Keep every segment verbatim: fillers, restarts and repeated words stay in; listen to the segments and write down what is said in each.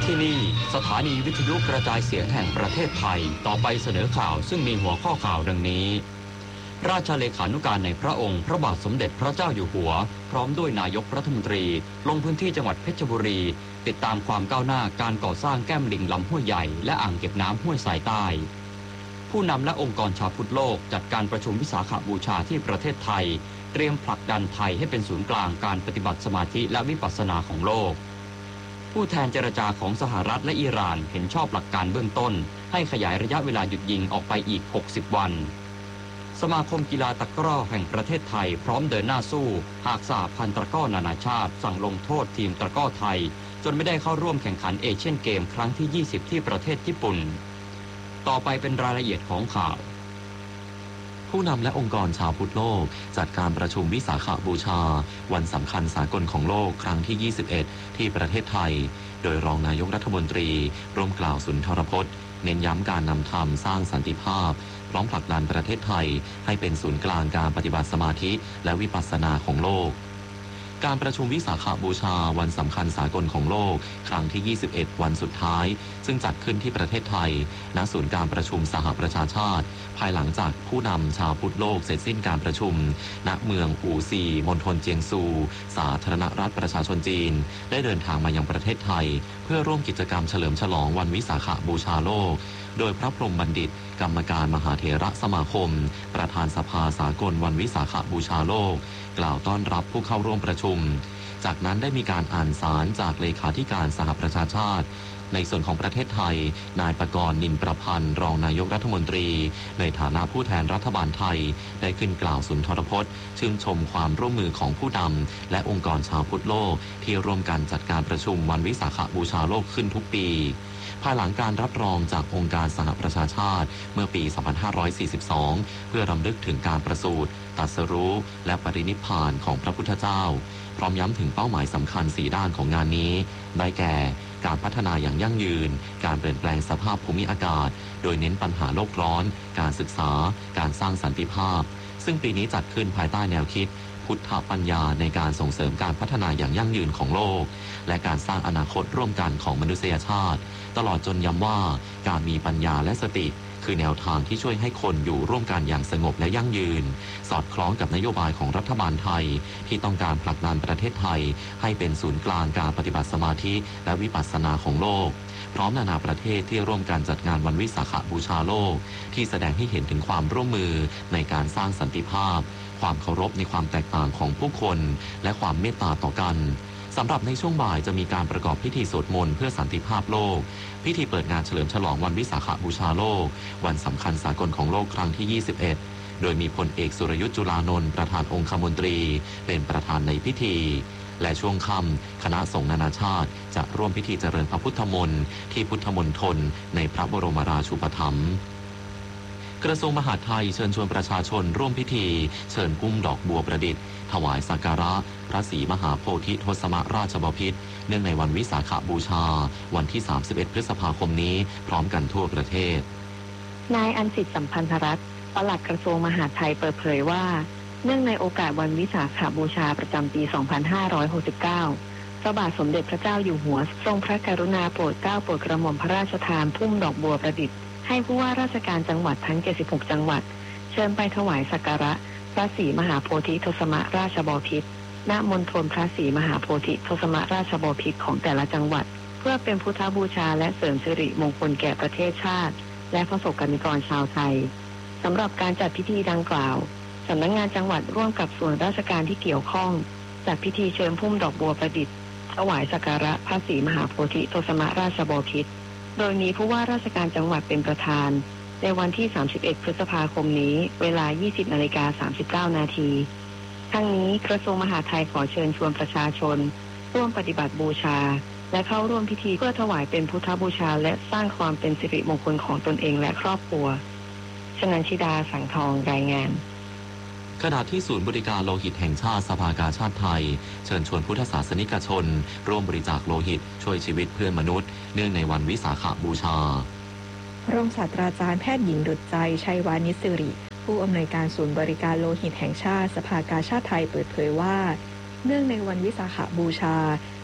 ที่นี่สถานีวิทยุกระจายเสียงแห่งประเทศไทยต่อไปเสนอข่าวซึ่งมีหัวข้อข่าวดังนี้ราชเลขานุการในพระองค์พระบาทสมเด็จพระเจ้าอยู่หัวพร้อมด้วยนายกรัฐมนตรีลงพื้นที่จังหวัดเพชรบุรีติดตามความก้าวหน้าการก่อสร้างแก้มลิงลำห้วยใหญ่และอ่างเก็บน้ำห้วยสายใต้ผู้นำและองค์กรชาวพุทธโลกจัดการประชุมวิสาขบูชาที่ประเทศไทยเตรียมผลักดันไทยให้เป็นศูนย์กลางการปฏิบัติสมาธิและวิปัสสนาของโลกผู้แทนเจรจาของสหรัฐและอิหร่านเห็นชอบหลักการเบื้องต้นให้ขยายระยะเวลาหยุดยิงออกไปอีกหกสิบวันสมาคมกีฬาตะกร้อแห่งประเทศไทยพร้อมเดินหน้าสู้หากสหพันธ์ตะกร้อนานาชาติสั่งลงโทษทีมตะกร้อไทยจนไม่ได้เข้าร่วมแข่งขันเอเชียนเกมครั้งที่ยี่สิบที่ประเทศญี่ปุ่นต่อไปเป็นรายละเอียดของข่าวผู้นำและองค์กรชาวพุทธโลกจัดการประชุมวิสาขบูชาวันสำคัญสากลของโลกครั้งที่ยี่สิบเอ็ดที่ประเทศไทยโดยรองนายกรัฐมนตรีร่วมกล่าวสุนทรพจน์เน้นย้ำการนำธรรมสร้างสันติภาพพร้อมผลักดันประเทศไทยให้เป็นศูนย์กลางการปฏิบัติสมาธิและวิปัสสนาของโลกการประชุมวิสาขบูชาวันสำคัญสากลของโลกครั้งที่ยี่สิบเอ็ดวันสุดท้ายซึ่งจัดขึ้นที่ประเทศไทยณศูนย์การประชุมสหประชาชาติภายหลังจากผู้นำชาวพุทธโลกเสร็จสิ้นการประชุมณเมืองอู่ซีมณฑลเจียงซูสาธารณรัฐประชาชนจีนได้เดินทางมายังประเทศไทยเพื่อร่วมกิจกรรมเฉลิมฉลองวันวิสาขบูชาโลกโดยพระพรหมบัณฑิตกรรมการมหาเถรสมาคมประธานสภาสากลวันวิสาขบูชาโลกกล่าวต้อนรับผู้เข้าร่วมประชุมจากนั้นได้มีการอ่านสารจากเลขาธิการสหประชาชาติในส่วนของประเทศไทยนายประกรณ์นินประพันธ์รองนายกรัฐมนตรีในฐานะผู้แทนรัฐบาลไทยได้ขึ้นกล่าวสุนทรพจน์ชื่นชมความร่วมมือของผู้นำและองค์กรชาวพุทธโลกที่ร่วมกันจัดการประชุมวันวิสาขบูชาโลกขึ้นทุกปีภายหลังการรับรองจากองค์การสหประชาชาติเมื่อปี สองพันห้าร้อยสี่สิบสอง เพื่อรำลึกถึงการประสูติตรัสรู้และปรินิพพานของพระพุทธเจ้าพร้อมย้ำถึงเป้าหมายสำคัญสี่ด้านของงานนี้ได้แก่การพัฒนาอย่างยั่งยืนการเปลี่ยนแปลงสภาพภูมิอากาศโดยเน้นปัญหาโลกร้อนการศึกษาการสร้างสันติภาพซึ่งปีนี้จัดขึ้นภายใต้แนวคิดพุทธปัญญาในการส่งเสริมการพัฒนาอย่างยั่งยืนของโลกและการสร้างอนาคตร่วมกันของมนุษยชาติตลอดจนย้ำว่าการมีปัญญาและสติคือแนวทางที่ช่วยให้คนอยู่ร่วมกันอย่างสงบและยั่งยืนสอดคล้องกับนโยบายของรัฐบาลไทยที่ต้องการผลักดันประเทศไทยให้เป็นศูนย์กลางการปฏิบัติสมาธิและวิปัสสนาของโลกพร้อมนานาประเทศที่ร่วมกันจัดงานวันวิสาขบูชาโลกที่แสดงให้เห็นถึงความร่วมมือในการสร้างสันติภาพความเคารพในความแตกต่างของผู้คนและความเมตตาต่อกันสำหรับในช่วงบ่ายจะมีการประกอบพิธีสวดมนต์เพื่อสันติภาพโลกพิธีเปิดงานเฉลิมฉลองวันวิสาขบูชาโลกวันสำคัญสากลของโลกครั้งที่ยี่สิบเอ็ดโดยมีพลเอกสุรยุทธ์จุลานนท์ประธานองคมนตรีเป็นประธานในพิธีและช่วงค่ำคณะสงฆ์นานาชาติจะร่วมพิธีเจริญพระพุทธมนต์ที่พุทธมณฑลในพระบรมราชูปถัมภ์กระทรวงมหาดไทยเชิญชวนประชาชนร่วมพิธีเชิญกุ้งดอกบัวประดิษฐ์ถวายสักการะพระศรีมหาโพธิทศมราชบพิตรเนื่องในวันวิสาขบูชาวันที่สามสิบเอ็ดพฤษภาคมนี้พร้อมกันทั่วประเทศนายอันสิทธิ์สัมพันธรัตน์ปลัดกระทรวงมหาดไทยเปิดเผยว่าเนื่องในโอกาสวันวิสาขบูชาประจำปี สองพันห้าร้อยหกสิบเก้า พระบาทสมเด็จพระเจ้าอยู่หัวทรงพระกรุณาโปรดเกล้าโปรดกระหม่อมพระราชทานพุ่มดอกบัวประดิษฐ์ให้ผู้ว่าราชการจังหวัดทั้งเจ็ดสิบหกจังหวัดเชิญไปถวายสักการะพระศรีมหาโพธิทศมราชบพิตรณมณฑลพระศรีมหาโพธิทศมราชบพิตรของแต่ละจังหวัดเพื่อเป็นพุทธบูชาและเสริมสิริมงคลแก่ประเทศชาติและประสบกนิกรชาวไทยสำหรับการจัดพิธีดังกล่าวสำนักงานจังหวัดร่วมกับส่วนราชการที่เกี่ยวข้องจัดพิธีเชิญพุ่มดอกบัวประดิษฐ์ถวายสักการะพระศรีมหาโพธิทศมราชบพิตรโดยมีผู้ว่าราชการจังหวัดเป็นประธานในวันที่สามสิบเอ็ดพฤษภาคมนี้เวลา ยี่สิบนาฬิกาสามสิบเก้านาทีทั้งนี้กระทรวงมหาดไทยขอเชิญชวนประชาชนร่วมปฏิบัติบูชาและเข้าร่วมพิธีเพื่อถวายเป็นพุทธบูชาและสร้างความเป็นสิริมงคลของตนเองและครอบครัวชนันชิดาสังทองรายงานขณะที่ศูนย์บริการโลหิตแห่งชาติสภากาชาติไทยเชิญชวนพุทธศาสนิกชนร่วมบริจาคโลหิตช่วยชีวิตเพื่อนมนุษย์เนื่องในวันวิสาขบูชารองศาสตราจารย์แพทย์หญิงดุจใจชัยวานิชสิริผู้อำนวยการศูนย์บริการโลหิตแห่งชาติสภากาชาติไทยเปิดเผยว่าเนื่องในวันวิสาขบูชา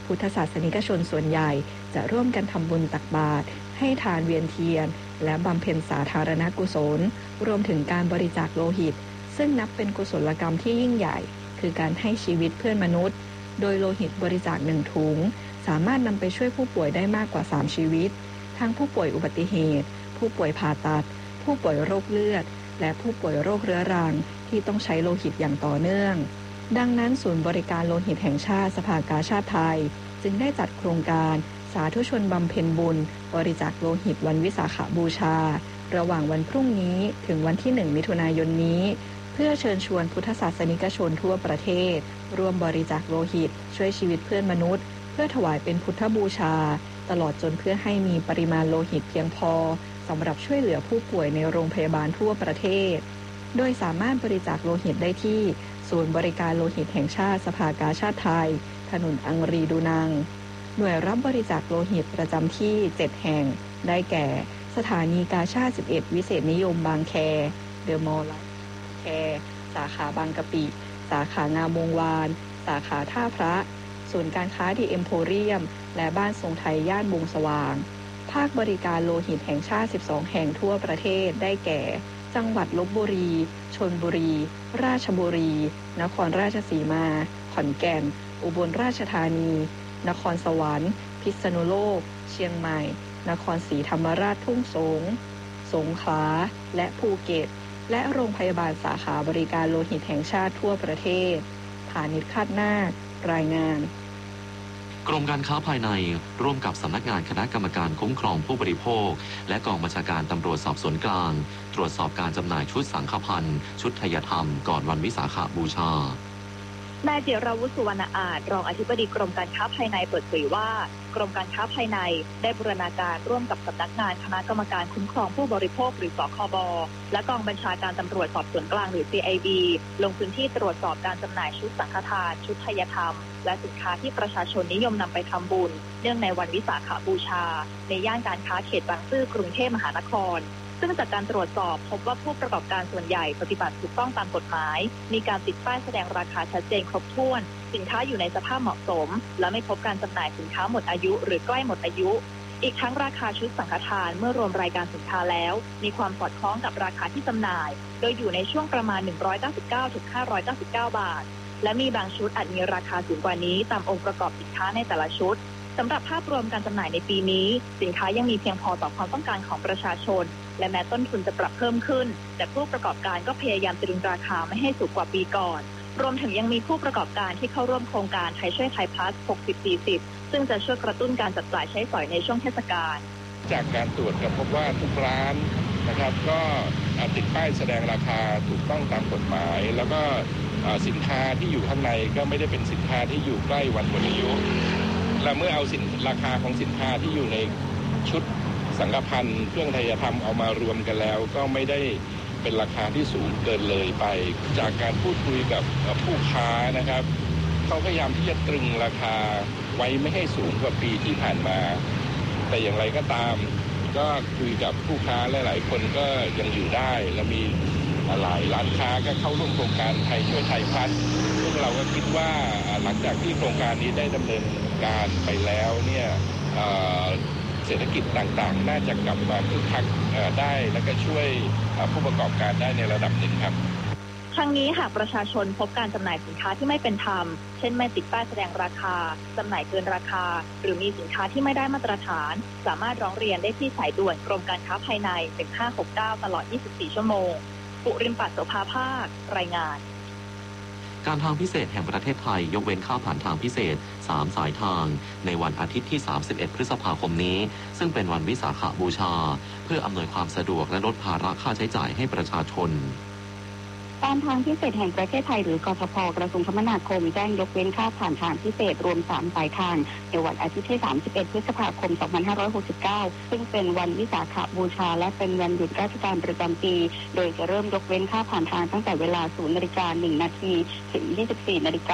พุทธศาสนิกชนส่วนใหญ่จะร่วมกันทำบุญตักบาตรให้ทานเวียนเทียนและบำเพ็ญสาธารณกุศลรวมถึงการบริจาคโลหิตซึ่งนับเป็นกุศลกรรมที่ยิ่งใหญ่คือการให้ชีวิตเพื่อนมนุษย์โดยโลหิตบริจาคหนึ่งถุงสามารถนำไปช่วยผู้ป่วยได้มากกว่าสามชีวิตทั้งผู้ป่วยอุบัติเหตุผู้ป่วยผ่าตัดผู้ป่วยโรคเลือดและผู้ป่วยโรคเรื้อรังที่ต้องใช้โลหิตอย่างต่อเนื่องดังนั้นศูนย์บริการโลหิตแห่งชาติสภากาชาดไทยจึงได้จัดโครงการสาธุชนบำเพ็ญบุญบริจาคโลหิตวันวิสาขบูชาระหว่างวันพรุ่งนี้ถึงวันที่หนึ่งมิถุนายนนี้เพื่อเชิญชวนพุทธศาสนิกชนทั่วประเทศร่วมบริจาคโลหิตช่วยชีวิตเพื่อนมนุษย์เพื่อถวายเป็นพุทธบูชาตลอดจนเพื่อให้มีปริมาณโลหิตเพียงพอสำหรับช่วยเหลือผู้ป่วยในโรงพยาบาลทั่วประเทศโดยสามารถบริจาคโลหิตได้ที่ศูนย์บริการโลหิตแห่งชาติสภากาชาดไทยถนนอังรีดูนังหน่วยรับบริจาคโลหิตประจำที่เจ็ดแห่งได้แก่สถานีกาชาดสิบเอ็ดวิเศษนิยมบางแคเดอะมอลล์แคสาขาบางกะปิสาขางามวงวานสาขาท่าพระศูนย์การค้าดีเอ็มโพเรียมและบ้านทรงไทยย่านวงสว่างภาคบริการโลหิตแห่งชาติสิบสองแห่งทั่วประเทศได้แก่จังหวัดลพบุรีชลบุรีราชบุรีนครราชสีมาขอนแก่นอุบลราชธานีนครสวรรค์พิษณุโลกเชียงใหม่นครศรีธรรมราชทุ่งสงสงขลาและภูเก็ตและโรงพยาบาลสาขาบริการโลหิตแห่งชาติทั่วประเทศฐานิชคาดนาครายงานกรมการค้าภายในร่วมกับสำนักงานคณะกรรมการคุ้มครองผู้บริโภคและกองบัญชาการตำรวจสอบสวนกลางตรวจสอบการจำหน่ายชุดสังฆพันธ์ชุดไทยธรรมก่อนวันวิสาขบูชานายจิราวุฒิ สุวรรณอาจรองอธิบดีกรมการค้าภายในเปิดเผยว่ากรมการค้าภายในได้บูรณาการร่วมกับสำนักงานคณะกรรมการคุ้มครองผู้บริโภคหรือสคบและกองบัญชาการตำรวจสอบสวนกลางหรือ ซี ไอ ดี ลงพื้นที่ตรวจสอบการจำหน่ายชุดสังฆทานชุดไทยธรรมและสินค้าที่ประชาชนนิยมนำไปทำบุญเนื่องในวันวิสาขบูชาในย่านการค้าเขตบางซื่อกรุงเทพมหานครซึ่งจากการตรวจสอบพบว่าผู้ประกอบการส่วนใหญ่ปฏิบัติถูกต้องตามกฎหมายมีการติดป้ายแสดงราคาชัดเจนครบถ้วนสินค้าอยู่ในสภาพเหมาะสมและไม่พบการจำหน่ายสินค้าหมดอายุหรือใกล้หมดอายุอีกทั้งราคาชุดสังฆทานเมื่อรวมรายการสินค้าแล้วมีความสอดคล้องกับราคาที่จำหน่ายโดยอยู่ในช่วงประมาณหนึ่งร้อยเก้าสิบเก้าถึงห้าร้อยเก้าสิบเก้าบาทและมีบางชุดอาจมีราคาสูงกว่านี้ตามองค์ประกอบสินค้าในแต่ละชุดสำหรับภาพรวมการจำหน่ายในปีนี้สินค้ายังมีเพียงพอต่อความต้องการของประชาชนและแม้ต้นทุนจะปรับเพิ่มขึ้นแต่ผู้ประกอบการก็พยายามตรึงราคาไม่ให้สูงกว่าปีก่อนรวมถึงยังมีผู้ประกอบการที่เข้าร่วมโครงการไทยช่วยไทยพลัส หกสิบ สี่สิบ ซึ่งจะช่วยกระตุ้นการจับจ่ายใช้สอยในช่วงเทศกาลจากการตรวจก็พบว่าทุกร้านนะครับก็ติดป้ายแสดงราคาถูกต้องตามกฎหมายแล้วก็สินค้าที่อยู่ข้างในก็ไม่ได้เป็นสินค้าที่อยู่ใกล้วันหมดอายุและเมื่อเอาสินราคาของสินค้าที่อยู่ในชุดสังฆพันธ์เครื่องไทยธรรมเอามารวมกันแล้วก็ไม่ได้เป็นราคาที่สูงเกินเลยไปจากการพูดคุยกับผู้ค้านะครับเขาพยายามที่จะตรึงราคาไว้ไม่ให้สูงกว่าปีที่ผ่านมาแต่อย่างไรก็ตามก็คุยกับผู้ค้าหลายๆคนก็ยังอยู่ได้และมีหลายร้านค้าก็เข้าร่วมโครงการไทยช่วยไทยพัฒน์ซึ่งเราก็คิดว่าหลังจากที่โครงการนี้ได้ดำเนินการไปแล้วเนี่ยเศรษฐกิจต่างๆน่าจะกลับมาคึกคักได้และก็ช่วยผู้ประกอบการได้ในระดับหนึ่งครับทั้งนี้หากประชาชนพบการจำหน่ายสินค้าที่ไม่เป็นธรรมเช่นไม่ติดป้ายแสดงราคาจำหน่ายเกินราคาหรือมีสินค้าที่ไม่ได้มาตรฐานสามารถร้องเรียนได้ที่สายด่วนกรมการค้าภายในหนึ่งห้าหกเก้าตลอดยี่สิบสี่ชั่วโมงปุริมปัตโสภาภาครายงานการทางพิเศษแห่งประเทศไทยยกเว้นค่าผ่านทางพิเศษสามสายทางในวันอาทิตย์ที่สามสิบเอ็ดพฤษภาคมนี้ซึ่งเป็นวันวิสาขบูชาเพื่ออำนวยความสะดวกและลดภาระค่าใช้จ่ายให้ประชาชนการทางพิเศษแห่งประเทศไทยหรือกทพ.กระทรวงคมนาคมแจ้งยกเว้นค่าผ่านทางพิเศษรวมสามสายทางในวันอาทิตย์ที่สามสิบเอ็ดพฤษภาคมสองพันห้าร้อยหกสิบเก้าซึ่งเป็นวันวิสาขบูชาและเป็นวันหยุดราชการประจำปีโดยจะเริ่มยกเว้นค่าผ่านทางตั้งแต่เวลา ศูนย์นาฬิกาหนึ่งนาทีถึง ยี่สิบสี่นาฬิกา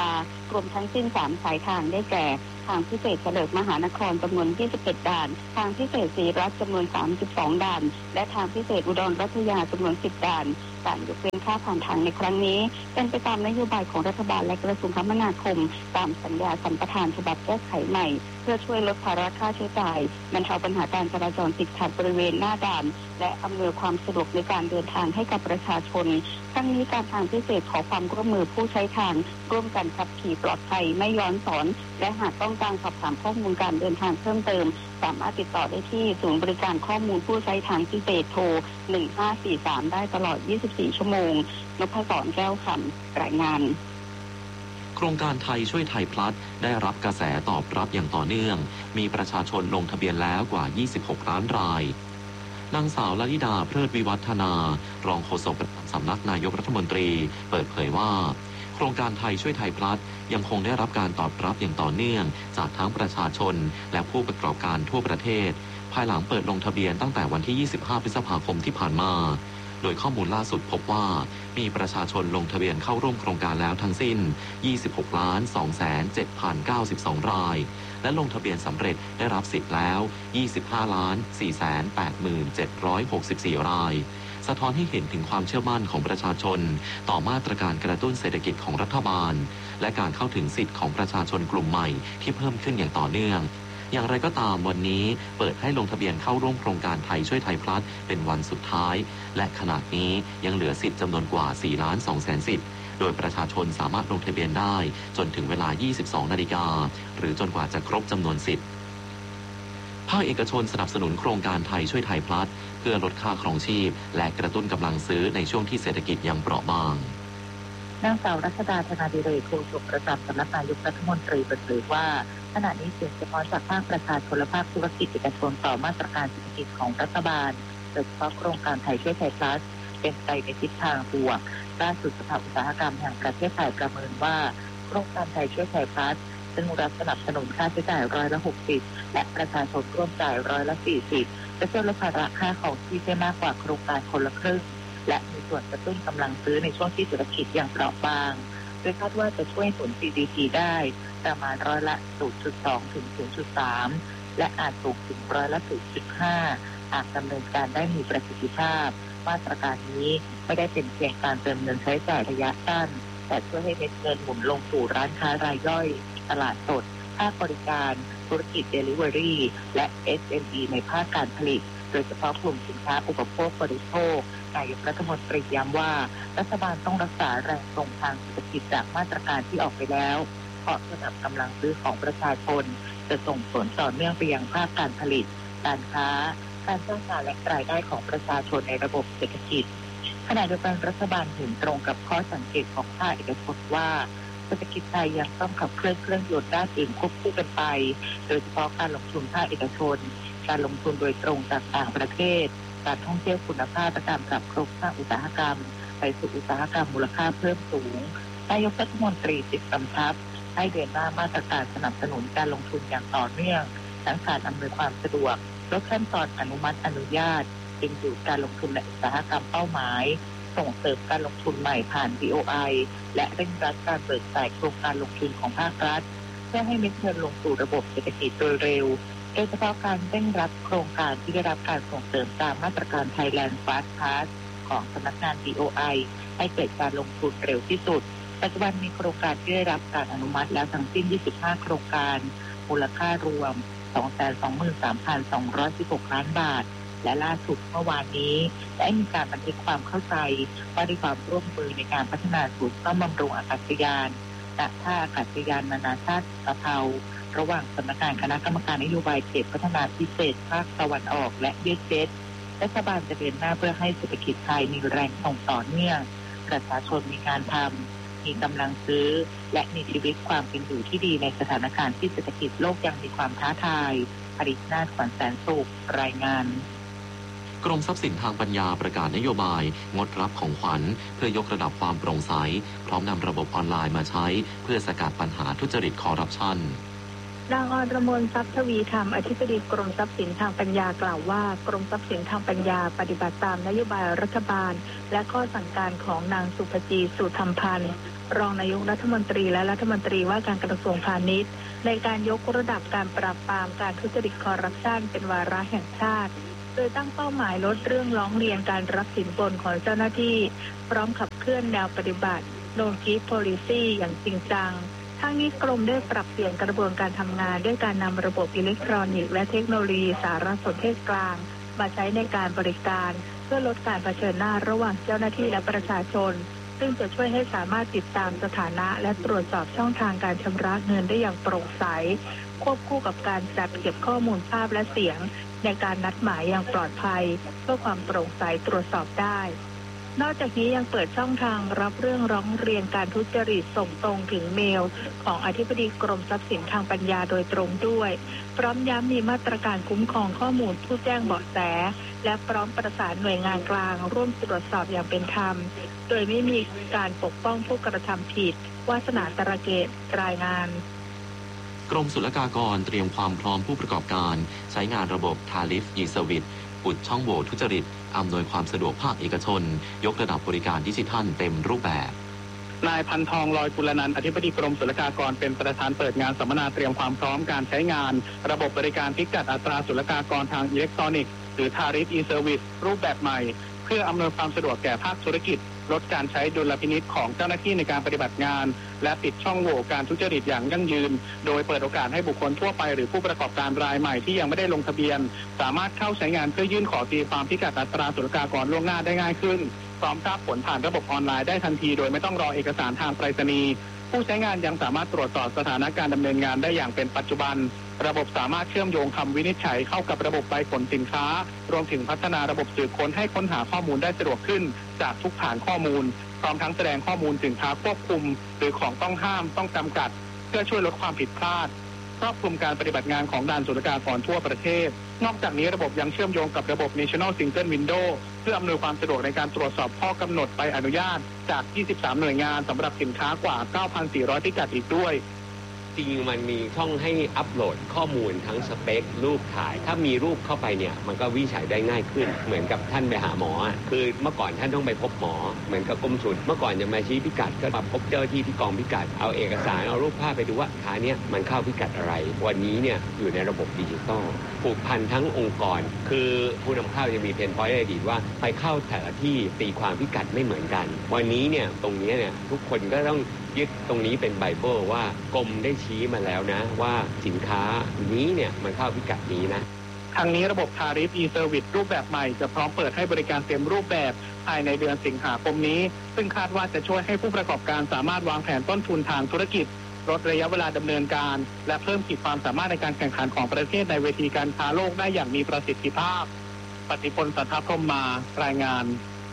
รวมทั้งสิ้นสามสายทางได้แก่ทางพิเศษเฉลิมมหานครจำนวนยี่สิบเอ็ดด่านทางพิเศษศรีรัตน์จำนวนสามสิบสองด่านและทางพิเศษอุดรรัตยาจำนวนสิบด่านการยกเว้นค่าผ่านทางในครั้งนี้เป็นไปตามนโยบายของรัฐบาลและกระทรวงคมนาคมตามสัญญาสัมปทานฉบับแก้ไขใหม่เพื่อช่วยลดภาระค่าใช้จ่ายบรรเทาปัญหาการจราจรติดขัดบริเวณหน้าด่านและอำนวยความสะดวกในการเดินทางให้กับประชาชนทั้งนี้การทางพิเศษขอความร่วมมือผู้ใช้ทางร่วมกันขับขี่ปลอดภัยไม่ย้อนสอนและหากต้องการสอบถามข้อมูลการเดินทางเพิ่มเติมสามารถติดต่อได้ที่ศูนย์บริการข้อมูลผู้ใช้ทางพิเศษโทรหนึ่งห้าสี่สามได้ตลอดยี่สิบสี่ชั่วโมงนพศรแก้วคำรายงานโครงการไทยช่วยไทยพลัสได้รับกระแสตอบรับอย่างต่อเนื่องมีประชาชนลงทะเบียนแล้วกว่ายี่สิบหกล้านรายนางสาวลลิดาเพลิดวิวัฒนารองโฆษกสำนักนายกรัฐมนตรีเปิดเผยว่าโครงการไทยช่วยไทยพลัสยังคงได้รับการตอบรับอย่างต่อเนื่องจากทั้งประชาชนและผู้ประกอบการทั่วประเทศภายหลังเปิดลงทะเบียนตั้งแต่วันที่ยี่สิบห้าพฤษภาคมที่ผ่านมาโดยข้อมูลล่าสุดพบว่ามีประชาชนลงทะเบียนเข้าร่วมโครงการแล้วทั้งสิ้น ยี่สิบหกล้านสองแสนเจ็ดพันเก้าสิบสอง รายและลงทะเบียนสำเร็จได้รับสิทธิ์แล้ว ยี่สิบห้าล้านสี่แสนแปดหมื่นเจ็ดร้อยหกสิบสี่ รายสะท้อนให้เห็นถึงความเชื่อมั่นของประชาชนต่อมาตรการกระตุ้นเศรษฐกิจของรัฐบาลและการเข้าถึงสิทธิ์ของประชาชนกลุ่มใหม่ที่เพิ่มขึ้นอย่างต่อเนื่องอย่างไรก็ตามวันนี้เปิดให้ลงทะเบียนเข้าร่วมโครงการไทยช่วยไทยพลัสเป็นวันสุดท้ายและขณะนี้ยังเหลือสิทธิ์จำนวนกว่าสี่ล้านสองแสนสิทธิ์โดยประชาชนสามารถลงทะเบียนได้จนถึงเวลา ยี่สิบสองนาฬิกาหรือจนกว่าจะครบจำนวนสิทธิ์ภาคเอกชนสนับสนุนโครงการไทยช่วยไทยพลัสเพื่อลดค่าครองชีพและกระตุ้นกำลังซื้อในช่วงที่เศรษฐกิจยังเปราะบางนางสาวรัชดาธนาดิเรกโฆษกประจำสำนักนายกรัฐมนตรีเปิดเผยว่าขณะนี้เสียงสะท้อนจากภาคประชาชนและภาคธุรกิจเอกชนต่อมาตรการเศรษฐกิจของรัฐบาลโดยเฉพาะโครงการไทยช่วยไทยพลัสเป็นไปในทิศทางบวกล่าสุดสภาอุตสาหกรรมแห่งประเทศไทยประเมินว่าโครงการไทยช่วยไทยพลัสซึ่งรัฐสนับสนุนค่าใช้จ่ายร้อยละหกสิบและประชาชนร่วมจ่ายร้อยละสี่สิบจะช่วยลดภาระค่าของชีพได้มากกว่าโครงการคนละครึ่งและมีส่วนกระตุ้นกำลังซื้อในช่วงที่เศรษฐกิจยังเปราะบางโดยคาดว่าจะช่วยหนุน จี ดี พี ได้ประมาณร้อยละ ศูนย์จุดสอง ถึง ศูนย์จุดสาม และอาจสูงถึงร้อยละ ศูนย์จุดห้า หากดำเนินการได้มีประสิทธิภาพมาตรการนี้ไม่ได้เป็นเพียงการเติมเงินใช้จ่ายระยะสั้นแต่ช่วยให้เม็ดเงินหมุนลงสู่ร้านค้ารายย่อยตลาดสดภาคบริการธุรกิจ Delivery และ เอส เอ็ม อี ในภาคการผลิตโดยเฉพาะกลุ่มสินค้าอุปโภคบริโภคนายกรัฐมนตรีย้ำว่ารัฐบาลต้องรักษาแรงส่งทางเศรษฐกิจจากมาตรการที่ออกไปแล้วเพราะสนับกำลังซื้อของประชาชนจะส่งผลต่อเนื่องไปยังภาคการผลิตการค้าการสร้างงานและรายได้ของประชาชนในระบบเศรษฐกิจขณะเดียวกันรัฐบาลเห็นตรงกับข้อสังเกตของภาคเอกชนว่าเศรษฐกิจไทยยังต้องขับเคลื่อนเครื่องยนต์ด้านอื่นควบคู่กันไปโดยเฉพาะการลงทุนภาคเอกชนการลงทุนโดยตรงจากต่างประเทศการท่องเที่ยวคุณภาพและการปรับโครงสร้างอุตสาหกรรมไปสู่อุตสาหกรรมมูลค่าเพิ่มสูงนายกรัฐมนตรีติดกำชับให้เดินหน้ามาตรการสนับสนุนการลงทุนอย่างต่อเนื่องทั้งการอำนวยความสะดวกลดขั้นตอนอนุมัติอนุญาตดึงดูดการลงทุนในอุตสาหกรรมเป้าหมายส่งเสริมการลงทุนใหม่ผ่าน บี โอ ไอ และเร่งรัดการเบิกจ่ายโครงการลงทุนของภาครัฐเพื่อให้เม็ดเงินลงสู่ระบบเศรษฐกิจโดยเร็วโดยเฉพาะการเร่งรัดโครงการที่ได้รับการส่งเสริมตามมาตรการ Thailand Fast Pass ของสำนักงาน บี โอ ไอ ให้เกิดการลงทุนเร็วที่สุดปัจจุบันมีโครงการที่ได้รับการอนุมัติแล้วทั้งสิ้นยี่สิบห้าโครงการมูลค่ารวม สองแสนสองหมื่นสามพันสองร้อยสิบหก ล้านบาทและล่าสุดเมื่อวานนี้ได้มีการบันทึกความเข้าใจว่าด้วยความร่วมมือในการพัฒนาศูนย์ซ่อมบำรุงอากาศยานณท่าอากาศยานนานาชาติตะเภาระหว่างสำนักงานคณะกรรมการนโยบายเขตพัฒนาพิเศษภาคตะวันออกและเวียดเจ็ตรัฐบาลจะเดินหน้าเพื่อให้เศรษฐกิจไทยมีแรงส่งต่อเนื่องประชาชนมีงานทำมีกำลังซื้อและมีชีวิตความเป็นอยู่ที่ดีในสถานการณ์ที่เศรษฐกิจโลกยังมีความท้าทายผลิตนาถขวัญแสนสุขรายงานกรมทรัพย์สินทางปัญญาประกาศนโยบายงดรับของขวัญเพื่อยกระดับความโปร่งใสพร้อมนำระบบออนไลน์มาใช้เพื่อสกัดปัญหาทุจริตคอร์รัปชันนางอรมนทรัพย์ทวีธรรมอธิบดีกรมทรัพย์สินทางปัญญากล่าวว่ากรมทรัพย์สินทางปัญญาปฏิบัติตามนโยบายรัฐบาลและข้อสั่งการของนางสุภจีสุธรรมพันธ์รองนายกรัฐมนตรีและรัฐมนตรีว่าการกระทรวงพาณิชย์ในการยกระดับการปราบปรามการทุจริตคอร์รัปชันเป็นวาระแห่งชาติโดยตั้งเป้าหมายลดเรื่องร้องเรียนการรับสินบนของเจ้าหน้าที่พร้อมขับเคลื่อนแนวปฏิบัติ No Gift Policy อย่างจริงจังทั้งนี้กรมได้ปรับเปลี่ยนกระบวนการทำงานด้วยการนำระบบอิเล็กทรอนิกส์และเทคโนโลยีสารสนเทศกลางมาใช้ในการบริการเพื่อลดการเผชิญหน้าระหว่างเจ้าหน้าที่และประชาชนซึ่งจะช่วยให้สามารถติดตามสถานะและตรวจสอบช่องทางการชำระเงินได้อย่างโปร่งใสควบคู่กับการจัดเก็บข้อมูลภาพและเสียงในการนัดหมายอย่างปลอดภัยเพื่อความโปร่งใสตรวจสอบได้นอกจากนี้ยังเปิดช่องทางรับเรื่องร้องเรียนการทุจริตส่งตรงถึงเมลของอธิบดีกรมทรัพย์สินทางปัญญาโดยตรงด้วยพร้อมย้ำมีมาตรการคุ้มครองข้อมูลผู้แจ้งเบาะแสและพร้อมประสานหน่วยงานกลางร่วมตรวจสอบอย่างเป็นธรรมโดยไม่มีการปกป้องผู้กระทำผิดวาสนาตระเกตรายงานกรมศุลกากรเตรียมความพร้อมผู้ประกอบการใช้งานระบบ Tariff e-Service อุดช่องโหว่ทุจริตอำนวยความสะดวกภาคเอกชนยกระดับบริการดิจิทัลเต็มรูปแบบนายพันทองลอยกุลนันท์อธิบดีกรมศุลกากรเป็นประธานเปิดงานสัมมนาเตรียมความพร้อมการใช้งานระบบบริการพิกัดอัตราศุลกากรทางอิเล็กทรอนิกส์หรือ Tariff e-Service รูปแบบใหม่เพื่ออำนวยความสะดวกแก่ภาคธุรกิจลดการใช้ดุลพินิจของเจ้าหน้าที่ในการปฏิบัติงานและปิดช่องโหว่การทุจริตอย่างยั่งยืนโดยเปิดโอกาสให้บุคคลทั่วไปหรือผู้ประกอบการรายใหม่ที่ยังไม่ได้ลงทะเบียนสามารถเข้าใช้งานเพื่อยื่นขอตีความพิกัดอัตราศุลกากรล่วงหน้าได้ง่ายขึ้นพร้อมทราบผลผ่านระบบออนไลน์ได้ทันทีโดยไม่ต้องรอเอกสารทางไปรษณีย์ผู้ใช้งานยังสามารถตรวจสอบสถานะการดำเนินงานได้อย่างเป็นปัจจุบันระบบสามารถเชื่อมโยงคำวินิจฉัยเข้ากับระบบใบขนสินค้ารวมถึงพัฒนาระบบสืบค้นให้ค้นหาข้อมูลได้สะดวกขึ้นจากทุกฐานข้อมูลพร้อมทั้งแสดงข้อมูลสินค้าควบคุมหรือของต้องห้ามต้องจำกัดเพื่อช่วยลดความผิดพลาดครอบคลุมการปฏิบัติงานของด่านศุลกากรทั่วประเทศนอกจากนี้ระบบยังเชื่อมโยงกับระบบ National Single Window เพื่ออำนวยความสะดวกในการตรวจสอบข้อกำหนดใบอนุญาตจากยี่สิบสามหน่วยงานสำหรับสินค้ากว่า เก้าพันสี่ร้อย พิกัดอีกด้วยจริงมันมีช่องให้อัปโหลดข้อมูลทั้งสเปครูปถ่ายถ้ามีรูปเข้าไปเนี่ยมันก็วิจัยได้ง่ายขึ้นเหมือนกับท่านไปหาหมอคือเมื่อก่อนท่านต้องไปพบหมอเหมือนกับกรมศุลเมื่อก่อนจะมาชี้พิกัดก็มาพบเจ้าที่ที่กองพิกัดเอาเอกสารเอารูปภาพไปดูว่าขาเนี้ยมันเข้าพิกัดอะไรวันนี้เนี่ยอยู่ในระบบดิจิตอลผูกพันทั้งองค์กรคือผู้นำเข้าจะมีเพนพอยต์ในอดีตว่าไปเข้าแต่ละที่ตีความพิกัดไม่เหมือนกันวันนี้เนี่ยตรงนี้เนี่ยทุกคนก็ต้องยึดตรงนี้เป็นไบเบิลว่ากรมได้ชี้มาแล้วนะว่าสินค้านี้เนี่ยมันเข้าพิกัดนี้นะทางนี้ระบบ Tariff e-Service รูปแบบใหม่จะพร้อมเปิดให้บริการเต็มรูปแบบภายในเดือนสิงหาคมนี้ซึ่งคาดว่าจะช่วยให้ผู้ประกอบการสามารถวางแผนต้นทุนทางธุรกิจลดระยะเวลาดำเนินการและเพิ่มขีดความสามารถในการแข่งขันของประเทศในเวทีการค้าโลกได้อย่างมีประสิทธิภาพปฏิพล สัทธพรหมมารายงาน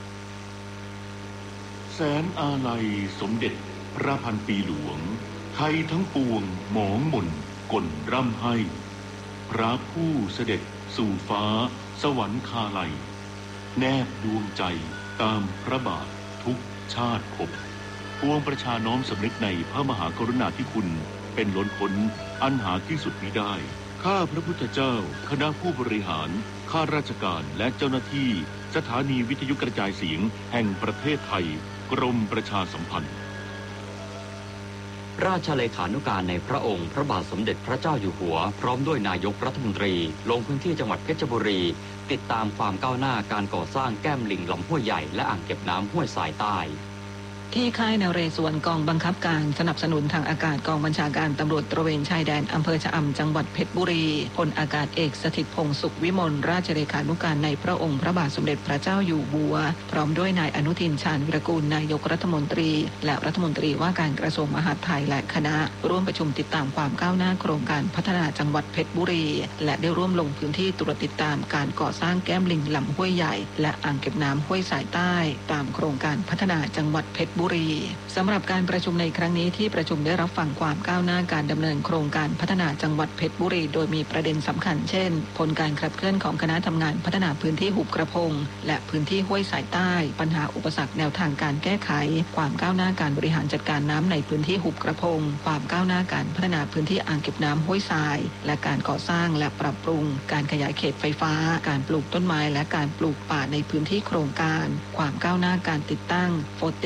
แสนอาลัยสมเด็จพระพันปีหลวงไทยทั้งปวงหมองหม่นก่นร่ำให้พระผู้เสด็จสู่ฟ้าสวรรคาลัยแนบดวงใจตามพระบาททุกชาติภพปวงประชาน้อมสำนึกในพระมหากรุณาธิคุณเป็นล้นพ้นอันหาที่สุดมิได้ข้าพระพุทธเจ้าคณะผู้บริหารข้าราชการและเจ้าหน้าที่สถานีวิทยุกระจายเสียงแห่งประเทศไทยกรมประชาสัมพันธ์ราชเลขานุการในพระองค์พระบาทสมเด็จพระเจ้าอยู่หัวพร้อมด้วยนายกรัฐมนตรีลงพื้นที่จังหวัดเพชรบุรีติดตามความก้าวหน้าการก่อสร้างแก้มลิงลำห้วยใหญ่และอ่างเก็บน้ำห้วยสายใต้ที่ค่ายนเรศวรกองบังคับการสนับสนุนทางอากาศกองบัญชาการตำรวจตระเวนชายแดนอำเภอชะอำจังหวัดเพชรบุรีพลอากาศเอกสถิตพงษ์สุขวิมลราชเลขานุการในพระองค์พระบาทสมเด็จพระเจ้าอยู่หัวพร้อมด้วยนายอนุทินชาญวิรากูลนายกรัฐมนตรีและรัฐมนตรีว่าการกระทรวงมหาดไทยและคณะร่วมประชุมติดตามความก้าวหน้าโครงการพัฒนาจังหวัดเพชรบุรีและได้ร่วมลงพื้นที่ตรวจติดตามการก่อสร้างแก้มลิงลำห้วยใหญ่และอ่างเก็บน้ำห้วยสายใต้ตามโครงการพัฒนาจังหวัดเพชรบุรีสำหรับการประชุมในครั้งนี้ที่ประชุมได้รับฟังความก้าวหน้าการดำเนินโครงการพัฒนาจังหวัดเพชรบุรีโดยมีประเด็นสำคัญเช่นผลการขับเคลื่อนของคณะทำงานพัฒนาพื้นที่หุบกระพงและพื้นที่ห้วยสายใต้ปัญหาอุปสรรคแนวทางการแก้ไขความก้าวหน้าการบริหารจัดการน้ำในพื้นที่หุบกระพงความก้าวหน้าการพัฒนาพื้นที่อ่างเก็บน้ำห้วยทรายและการก่อสร้างและปรับปรุงการขยายเขตไฟฟ้าการปลูกต้นไม้และการปลูกป่าในพื้นที่โครงการความก้าวหน้าการติดตั้ง floating solar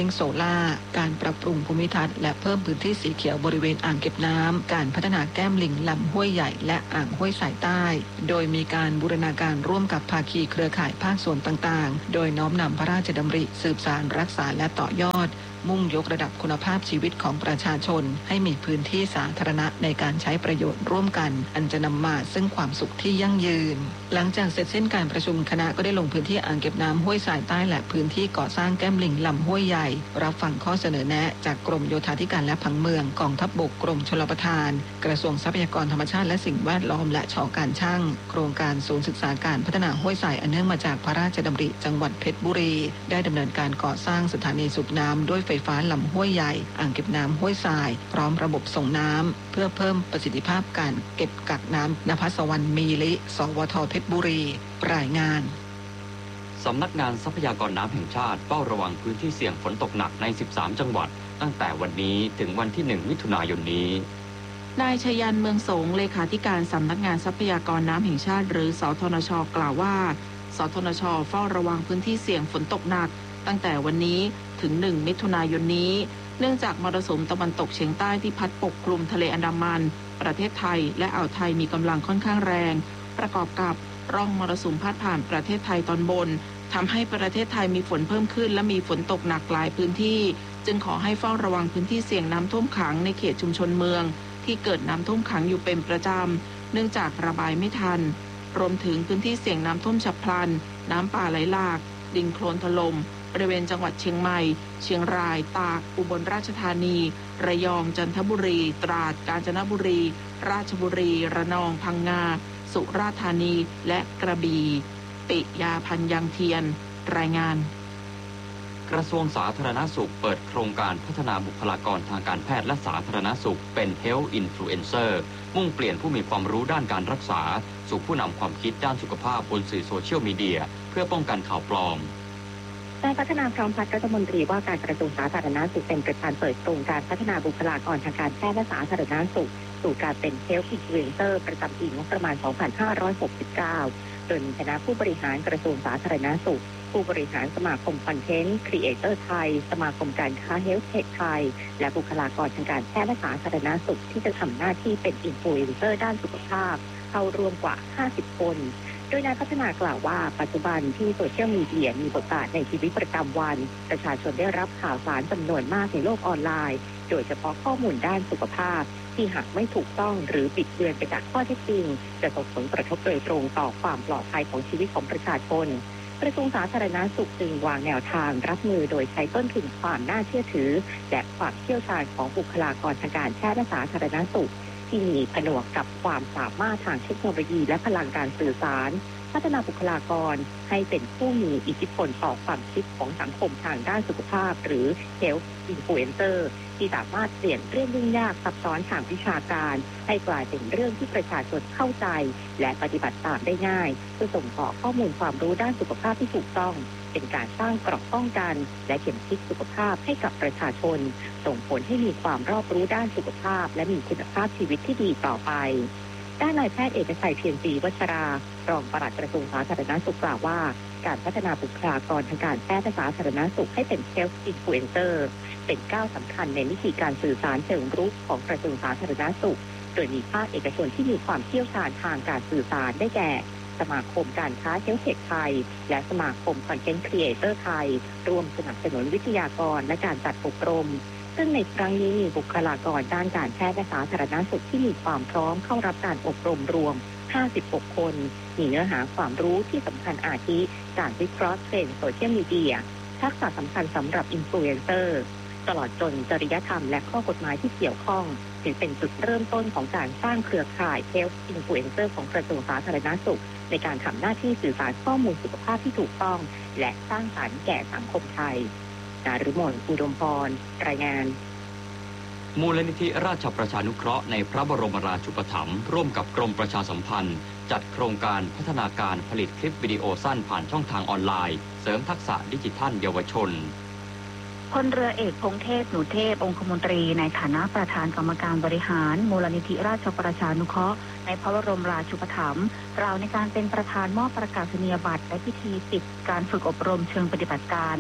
ล่าการปรับปรุงภูมิทัศน์และเพิ่มพื้นที่สีเขียวบริเวณอ่างเก็บน้ำการพัฒนาแก้มลิงลำห้วยใหญ่และอ่างห้วยสายใต้โดยมีการบูรณาการร่วมกับภาคีเครือข่ายภาคส่วนต่างๆโดยน้อมนำพระราชดำริสืบสานรักษาและต่อยอดมุ่งยกระดับคุณภาพชีวิตของประชาชนให้มีพื้นที่สาธารณะในการใช้ประโยชน์ร่วมกันอันจะนำมาซึ่งความสุขที่ยั่งยืนหลังจากเสร็จสิ้นการประชุมคณะก็ได้ลงพื้นที่อ่างเก็บน้ำห้วยสายใต้และพื้นที่ก่อสร้างแก้มลิงลำห้วยใหญ่รับฟังข้อเสนอแนะจากกรมโยธาธิการและผังเมืองกองทัพบกกรมชลประทานกระทรวงทรัพยากรธรรมชาติและสิ่งแวดล้อมและช.การช่างโครงการศูนย์ศึกษาการพัฒนาห้วยสายอันเนื่องมาจากพระราชดำริจังหวัดเพชรบุรีได้ดำเนินการก่อสร้างสถานีสูบน้ำด้วยไฟฟ้าลำห้วยใหญ่อ่างเก็บน้ำห้วยทรายพร้อมระบบส่งน้ำเพื่อเพิ่มประสิทธิภาพการเก็บกักน้ำณภัสวรรณมีลิสวทเพชรบุรีรายงานสำนักงานทรัพยากรน้ำแห่งชาติเฝ้าระวังพื้นที่เสี่ยงฝนตกหนักในสิบสามจังหวัดตั้งแต่วันนี้ถึงวันที่หนึ่งมิถุนายนนี้นายชยันเมืองสงเลขาธิการสำนักงานทรัพยากรน้ำแห่งชาติหรือสทนช.กล่าวว่าสทนช.เฝ้าระวังพื้นที่เสี่ยงฝนตกหนักตั้งแต่วันนี้ถึงหนึ่งมิถุนายนนี้เนื่องจากมรสุมตะวันตกเฉียงใต้ที่พัดปกคลุมทะเลอันดามันประเทศไทยและอ่าวไทยมีกำลังค่อนข้างแรงประกอบกับร่องมรสุมพาดผ่านประเทศไทยตอนบนทำให้ประเทศไทยมีฝนเพิ่มขึ้นและมีฝนตกหนักหลายพื้นที่จึงขอให้เฝ้าระวังพื้นที่เสี่ยงน้ำท่วมขังในเขตชุมชนเมืองที่เกิดน้ำท่วมขังอยู่เป็นประจำเนื่องจากระบายไม่ทันรวมถึงพื้นที่เสี่ยงน้ำท่วมฉับพลันน้ำป่าไหลหลากดินโคลนถล่มบริเวณจังหวัดเชียงใหม่เชียงรายตากอุบลราชธานีระยองจันทบุรีตราดกาญจนบุรีราชบุรีระนองพังงาสุราษฎร์ธานีและกระบี่ปิยาพันยังเทียนรายงานกระทรวงสาธารณสุขเปิดโครงการพัฒนาบุคลากรทางการแพทย์และสาธารณสุขเป็น Health Influencer มุ่งเปลี่ยนผู้มีความรู้ด้านการรักษาสู่ผู้นำความคิดด้านสุขภาพบนสื่อโซเชียลมีเดียเพื่อป้องกันข่าวปลอมนายพัฒนาพร้อมพัฒน์รัฐมนตรีว่าการกระทรวงสาธารณสุขเป็นประธานเปิดโครงการพัฒนาบุคลากรทางการแพทย์และสาธารณสุขสู่การเป็น Health Influencer ประจำปีงบประมาณ สองพันห้าร้อยหกสิบเก้า โดยมีคณะผู้บริหารกระทรวงสาธารณสุขผู้บริหารสมาคมคอนเทนต์ครีเอเตอร์ไทยสมาคมการค้าเฮลท์เทคไทยและบุคลากรทางการแพทย์และสาธารณสุขที่จะทำหน้าที่เป็นอินฟลูเอนเซอร์ด้านสุขภาพเข้ารวมกว่าห้าสิบคนโดยนายพัฒนากล่าวว่าปัจจุบันที่โซเชียลมีเดียมีบทบาทในชีวิตประจำวันประชาชนได้รับข่าวสารจำนวนมากในโลกออนไลน์โดยเฉพาะข้อมูลด้านสุขภาพที่หากไม่ถูกต้องหรือบิดเบือนไปจากข้อเท็จจริงจะส่งผลกระทบโดยตรงต่อความปลอดภัยของชีวิตของประชาชนกระทรวงสาธารณสุขจึงวางแนวทางรับมือโดยใช้ต้นทุนความน่าเชื่อถือและความเชี่ยวชาญของบุคลากรทางการแพทย์และสาธารณสุขที่มีผนวกกับความสามารถทางเทคโนโลยีและพลังการสื่อสารพัฒนาบุคลากรให้เป็นผู้มีอิทธิพลต่อความคิดของสังคมทางด้านสุขภาพหรือ Health Influencer ที่สามารถเปลี่ยนเรื่องยุ่งยากซับซ้อนทางวิชาการให้กลายเป็นเรื่องที่ประชาชนเข้าใจและปฏิบัติตามได้ง่ายเพื่อส่งต่อข้อมูลความรู้ด้านสุขภาพที่ถูกต้องเป็นการสร้างเกราะป้องกันและเข็มทิศสุขภาพให้กับประชาชนส่งผลให้มีความรอบรู้ด้านสุขภาพและมีคุณภาพชีวิตที่ดีต่อไปด้านนายแพทย์เอกชัยเพียรศรีวัชรารองปลัดกระทรวงสาธารณสุขกล่าวว่าการพัฒนาบุคลากรทางการแพทย์และสาธารณสุขให้เป็น Health Influencer เป็นก้าวสำคัญในวิธีการสื่อสารเชิงรุกของกระทรวงสาธารณสุขโดยมีภาคเอกชนที่มีความเชี่ยวชาญทางการสื่อสารได้แก่สมาคมการค้าเฮลท์เทคไทยและสมาคมคอนเทนต์ครีเอเตอร์ไทยร่วมสนับสนุนวิทยากรและการจัดอบรมซึ่งในครั้งนี้มีบุคลากรด้านการแพทย์และสาธารณสุขที่มีความพร้อมเข้ารับการอบรมรวมห้าสิบหกคนมีเนื้อหาความรู้ที่สำคัญอาทิการวิเคราะห์เทรนด์โซเชียลมีเดียทักษะสำคัญสำหรับอินฟลูเอนเซอร์ตลอดจนจริยธรรมและข้อกฎหมายที่เกี่ยวข้องถือเป็นจุดเริ่มต้นของการสร้างเครือข่าย Health Influencer ของกระทรวงสาธารณสุขในการทำหน้าที่สื่อสารข้อมูลสุขภาพที่ถูกต้องและสร้างสรรค์แก่สังคมไทยนฤมล อุดมพรรายงานมูลนิธิราชประชานุเคราะห์ในพระบรมราชูปถัมภ์ร่วมกับกรมประชาสัมพันธ์จัดโครงการพัฒนาการผลิตคลิปวิดีโอสั้นผ่านช่องทางออนไลน์เสริมทักษะดิจิทัลเยาวชนพลเรือเอกพงเทพหนูเทพองคมนตรีในฐานะประธานกรรมการบริหารมูลนิธิราชประชานุเคราะห์ในพระบรมราชูปถัมภ์กล่าวในการเป็นประธานมอบประกาศนียบัตรและพิธีปิดการฝึกอบรมเชิงปฏิบัติการ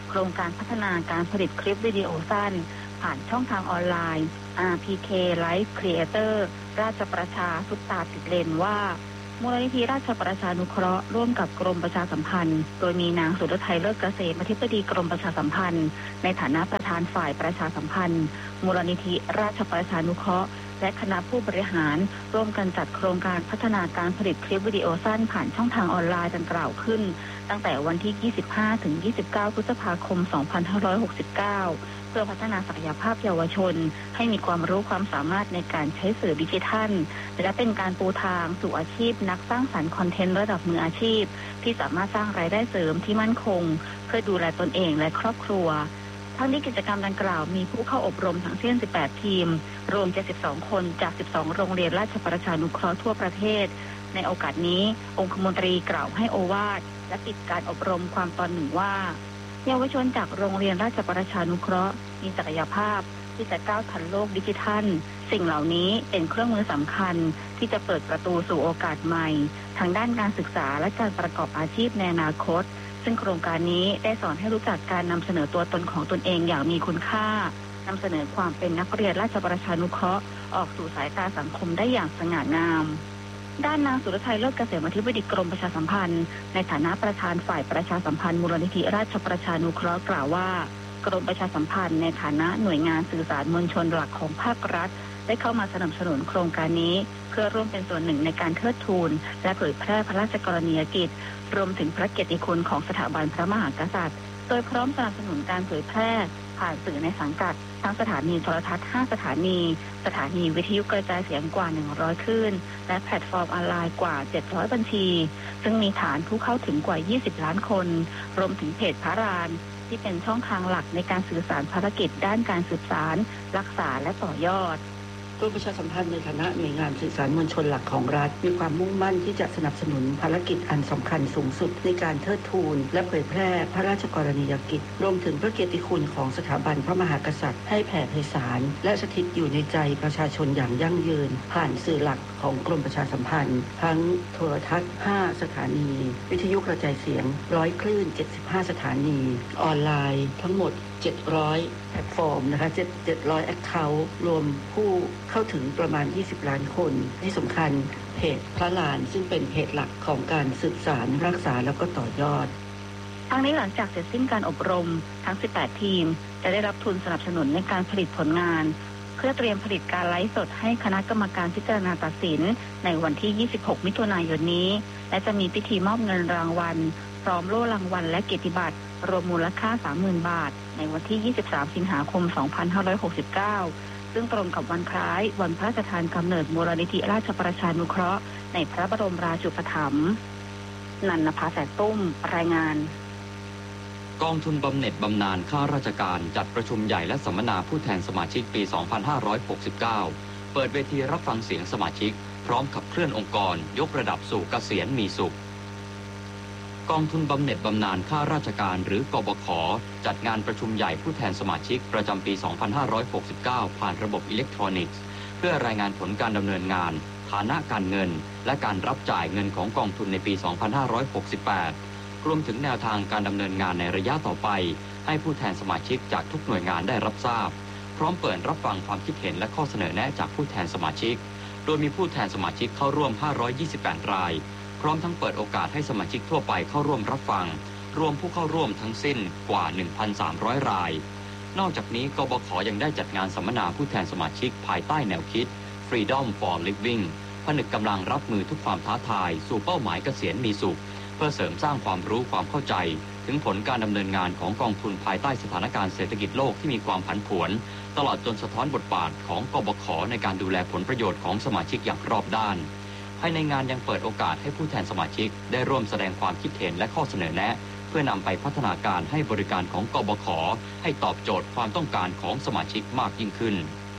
โครงการพัฒนาการผลิตคลิปวิดีโอสั้นผ่านช่องทางออนไลน์ อาร์ พี เค Live Creator ราชประชาสุตตาติดเลนว่ามูลนิธิราชประชานุเคราะห์ร่วมกับกรมประชาสัมพันธ์โดยมีนางสุรทัยเลิศเกษมอธิบดีกรมประชาสัมพันธ์ในฐานะประธานฝ่ายประชาสัมพันธ์มูลนิธิราชประชานุเคราะห์และคณะผู้บริหารร่วมกันจัดโครงการพัฒนาการผลิตคลิปวิดีโอสั้นผ่านช่องทางออนไลน์ดังกล่าวขึ้นตั้งแต่วันที่ ยี่สิบห้าถึงยี่สิบเก้า พฤษภาคม สองพันห้าร้อยหกสิบเก้า เพื่อพัฒนาศักยภาพเยาวชนให้มีความรู้ความสามารถในการใช้สื่อดิจิทัลและเป็นการปูทางสู่อาชีพนักสร้างสรรค์คอนเทนต์ระดับมืออาชีพที่สามารถสร้างรายได้เสริมที่มั่นคงเพื่อดูแลตนเองและครอบครัวทั้งนี้กิจกรรมดังกล่าวมีผู้เข้าอบรมทั้งสิ้นสิบแปดทีมรวมเจ็ดสิบสองคนจากสิบสองโรงเรียนราชประชานุเคราะห์ทั่วประเทศในโอกาสนี้องคมนตรีกล่าวให้โอวาทและปิดการอบรมความตอนหนึ่งว่าเยาวชนจากโรงเรียนราชประชานุเคราะห์มีศักยภาพที่จะก้าวทันโลกดิจิทัลสิ่งเหล่านี้เป็นเครื่องมือสำคัญที่จะเปิดประตูสู่โอกาสใหม่ทางด้านการศึกษาและการประกอบอาชีพในอนาคตซึ่งโครงการนี้ได้สอนให้รู้จักการนำเสนอตัวตนของตนเองอย่างมีคุณค่านำเสนอความเป็นนักเรียนราชประชานุเคราะห์ออกสู่สายตาสังคมได้อย่างสง่างามด้านนางสุรทัยเลิศเกษมอธิบดีกรมประชาสัมพันธ์ในฐานะประธานฝ่ายประชาสัมพันธ์มูลนิธิราชประชานุเคราะห์กล่าวว่ากรมประชาสัมพันธ์ในฐานะหน่วยงานสื่อสารมวลชนหลักของภาครัฐได้เข้ามาสนับสนุนโครงการนี้เพื่อร่วมเป็นส่วนหนึ่งในการเทิดทูนและเผยแพร่พระราชกรณียกิจรวมถึงพระเกียรติคุณของสถาบันพระมหากษัตริย์โดยพร้อมสนับสนุนการเผยแพร่ผ่านสื่อในสังกัดทั้งสถานีโทรทัศน์ห้าสถานีสถานีวิทยุกระจายเสียงกว่าหนึ่งร้อยคลื่นและแพลตฟอร์มออนไลน์กว่าเจ็ดร้อยบัญชีซึ่งมีฐานผู้เข้าถึงกว่ายี่สิบล้านคนรวมถึงเพจพระรานที่เป็นช่องทางหลักในการสื่อสารภารกิจด้านการสืบสารรักษาและต่อยอดกรมประชาสัมพันธ์ในฐานะหน่วยงานสื่อสารมวลชนหลักของรัฐมีความมุ่งมั่นที่จะสนับสนุนภารกิจอันสำคัญสูงสุดในการเทิดทูนและเผยแพร่พระราชกรณียกิจรวมถึงพระเกียรติคุณของสถาบันพระมหากษัตริย์ให้แผ่ไพศาลและสถิตอยู่ในใจประชาชนอย่างยั่งยืนผ่านสื่อหลักของกรมประชาสัมพันธ์ทั้งโทรทัศน์ห้าสถานีวิทยุกระจายเสียงร้อยคลื่นเจ็ดสิบห้าสถานีออนไลน์ทั้งหมดเจ็ดร้อยแพลตฟอร์มนะคะเจ็ดร้อยแอคเคาท์รวมผู้เข้าถึงประมาณยี่สิบล้านคนที่สำคัญเพจพระลานซึ่งเป็นเพจหลักของการสืบสารรักษาแล้วก็ต่อยอดทั้งนี้หลังจากเสร็จสิ้นการอบรมทั้งสิบแปดทีมจะได้รับทุนสนับสนุนในการผลิตผลงานเพื่อเตรียมผลิตการไลฟ์สดให้คณะกรรมการพิจารณาตัดสินในวันที่ยี่สิบหกมิถุนายนนี้และจะมีพิธีมอบเงินรางวัลพร้อมโล่รางวัลและเกียรติบัตรรวมมูลค่า สามหมื่น บาทในวันที่ยี่สิบสามสิงหาคมสองพันห้าร้อยหกสิบเก้าซึ่งตรงกับวันคล้ายวันพระราชทานกำเนิดมูลนิธิราชประชานุเคราะห์ในพระบรมราชูปถัมภ์นันนภาแสนตุ้มรายงานกองทุนบำเหน็จบำนาญข้าราชการจัดประชุมใหญ่และสัมมนาผู้แทนสมาชิกปี สองพันห้าร้อยหกสิบเก้า เปิดเวทีรับฟังเสียงสมาชิกพร้อมขับเคลื่อนองค์กรยกระดับสู่เกษียณมีสุขกองทุนบำเหน็จบำนาญข้าราชการหรือกบข.จัดงานประชุมใหญ่ผู้แทนสมาชิกประจำปี สองพันห้าร้อยหกสิบเก้า ผ่านระบบอิเล็กทรอนิกส์เพื่อรายงานผลการดำเนินงานฐานะการเงินและการรับจ่ายเงินของกองทุนในปี สองพันห้าร้อยหกสิบแปดรวมถึงแนวทางการดำเนินงานในระยะต่อไปให้ผู้แทนสมาชิกจากทุกหน่วยงานได้รับทราบพร้อมเปิดรับฟังความคิดเห็นและข้อเสนอแนะจากผู้แทนสมาชิกโดยมีผู้แทนสมาชิกเข้าร่วมห้าร้อยยี่สิบแปดรายพร้อมทั้งเปิดโอกาสให้สมาชิกทั่วไปเข้าร่วมรับฟังรวมผู้เข้าร่วมทั้งสิ้นกว่า หนึ่งพันสามร้อย รายนอกจากนี้กบข.ยังได้จัดงานสัมมนาผู้แทนสมาชิกภายใต้แนวคิด Freedom for Living ผนึกกำลังรับมือทุกความท้าทายสู่เป้าหมายเกษียณมีสุขเพื่อเสริมสร้างความรู้ความเข้าใจถึงผลการดำเนินงานของกองทุนภายใต้สถานการณ์เศรษฐกิจโลกที่มีความผันผวนตลอดจนสะท้อนบทบาทของกบข.ในการดูแลผลประโยชน์ของสมาชิกอย่างรอบด้านภายในงานยังเปิดโอกาสให้ผู้แทนสมาชิกได้ร่วมแสดงความคิดเห็นและข้อเสนอแนะเพื่อนำไปพัฒนาการให้บริการของกบข.ให้ตอบโจทย์ความต้องการของสมาชิกมากยิ่งขึ้น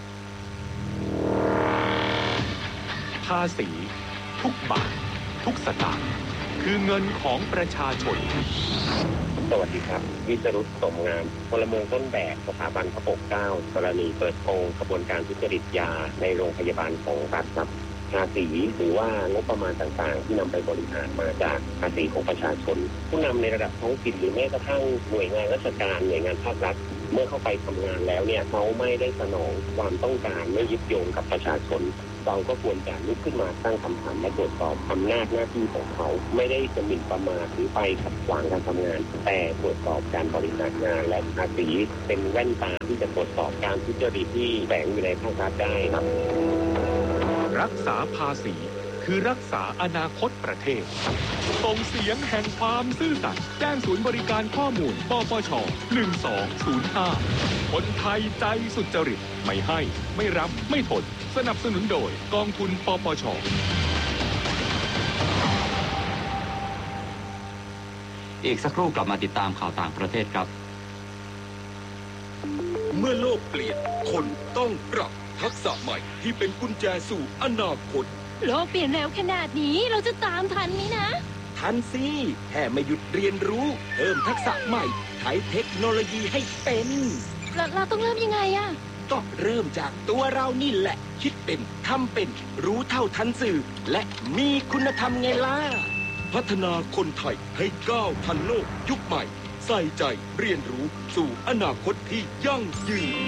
ภาษีทุกบาททุกสตางค์คือเงินของประชาชนสวัสดีครับวิจรุตสมงามพลเมืองต้นแบบสถาบันพระปกเกล้ากรณีเปิดโปงกระบวนการทุจริตยาในโรงพยาบาลของรัฐครับภาษีหรือว่างบประมาณต่างๆที่นำไปบริหารมาจากภาษีของประชาชนผู้นำในระดับท้องถิ่นหรือแม้กระทั่งหน่วยงานราชการหน่วยงานภาครัฐเมื่อเข้าไปทำงานแล้วเนี่ยเขาไม่ได้สนองความต้องการไม่ยึดโยงกับประชาชนเราก็ควรจะลุกขึ้นมาตั้งคำถามและตรวจสอบอำนาจหน้าที่ของเขาไม่ได้จะหมิ่นประมาทหรือไปขัดขวางการทำงานแต่ตรวจสอบการบริหารงานและภาษีเป็นแว่นตาที่จะตรวจสอบการทุจริตที่แฝงอยู่ในภาครัฐได้ครับรักษาภาษีคือรักษาอนาคตประเทศส่งเสียงแห่งความซื่อสัตย์แจ้งศูนย์บริการข้อมูลปปชหนึ่งสองศูนย์ห้าคนไทยใจสุจริตไม่ให้ไม่รับไม่ทนสนับสนุนโดยกองทุนปปชอีกสักครู่กลับมาติดตามข่าวต่างประเทศครับเมื่อโลกเปลี่ยนคนต้องปรับทักษะใหม่ที่เป็นกุญแจสู่อนาคตโลกเปลี่ยนเร็วขนาดนี้เราจะตามทันไหมนะทันสิแค่ไม่หยุดเรียนรู้เพิ่มทักษะใหม่ใช้เทคโนโลยีให้เป็นเราเราต้องเริ่มยังไงอะก็เริ่มจากตัวเรานี่แหละคิดเป็นทำเป็นรู้เท่าทันสื่อและมีคุณธรรมไงล่ะพัฒนาคนไทยให้ก้าวทันโลกยุคใหม่ใส่ใจเรียนรู้สู่อนาคตที่ยั่งยืน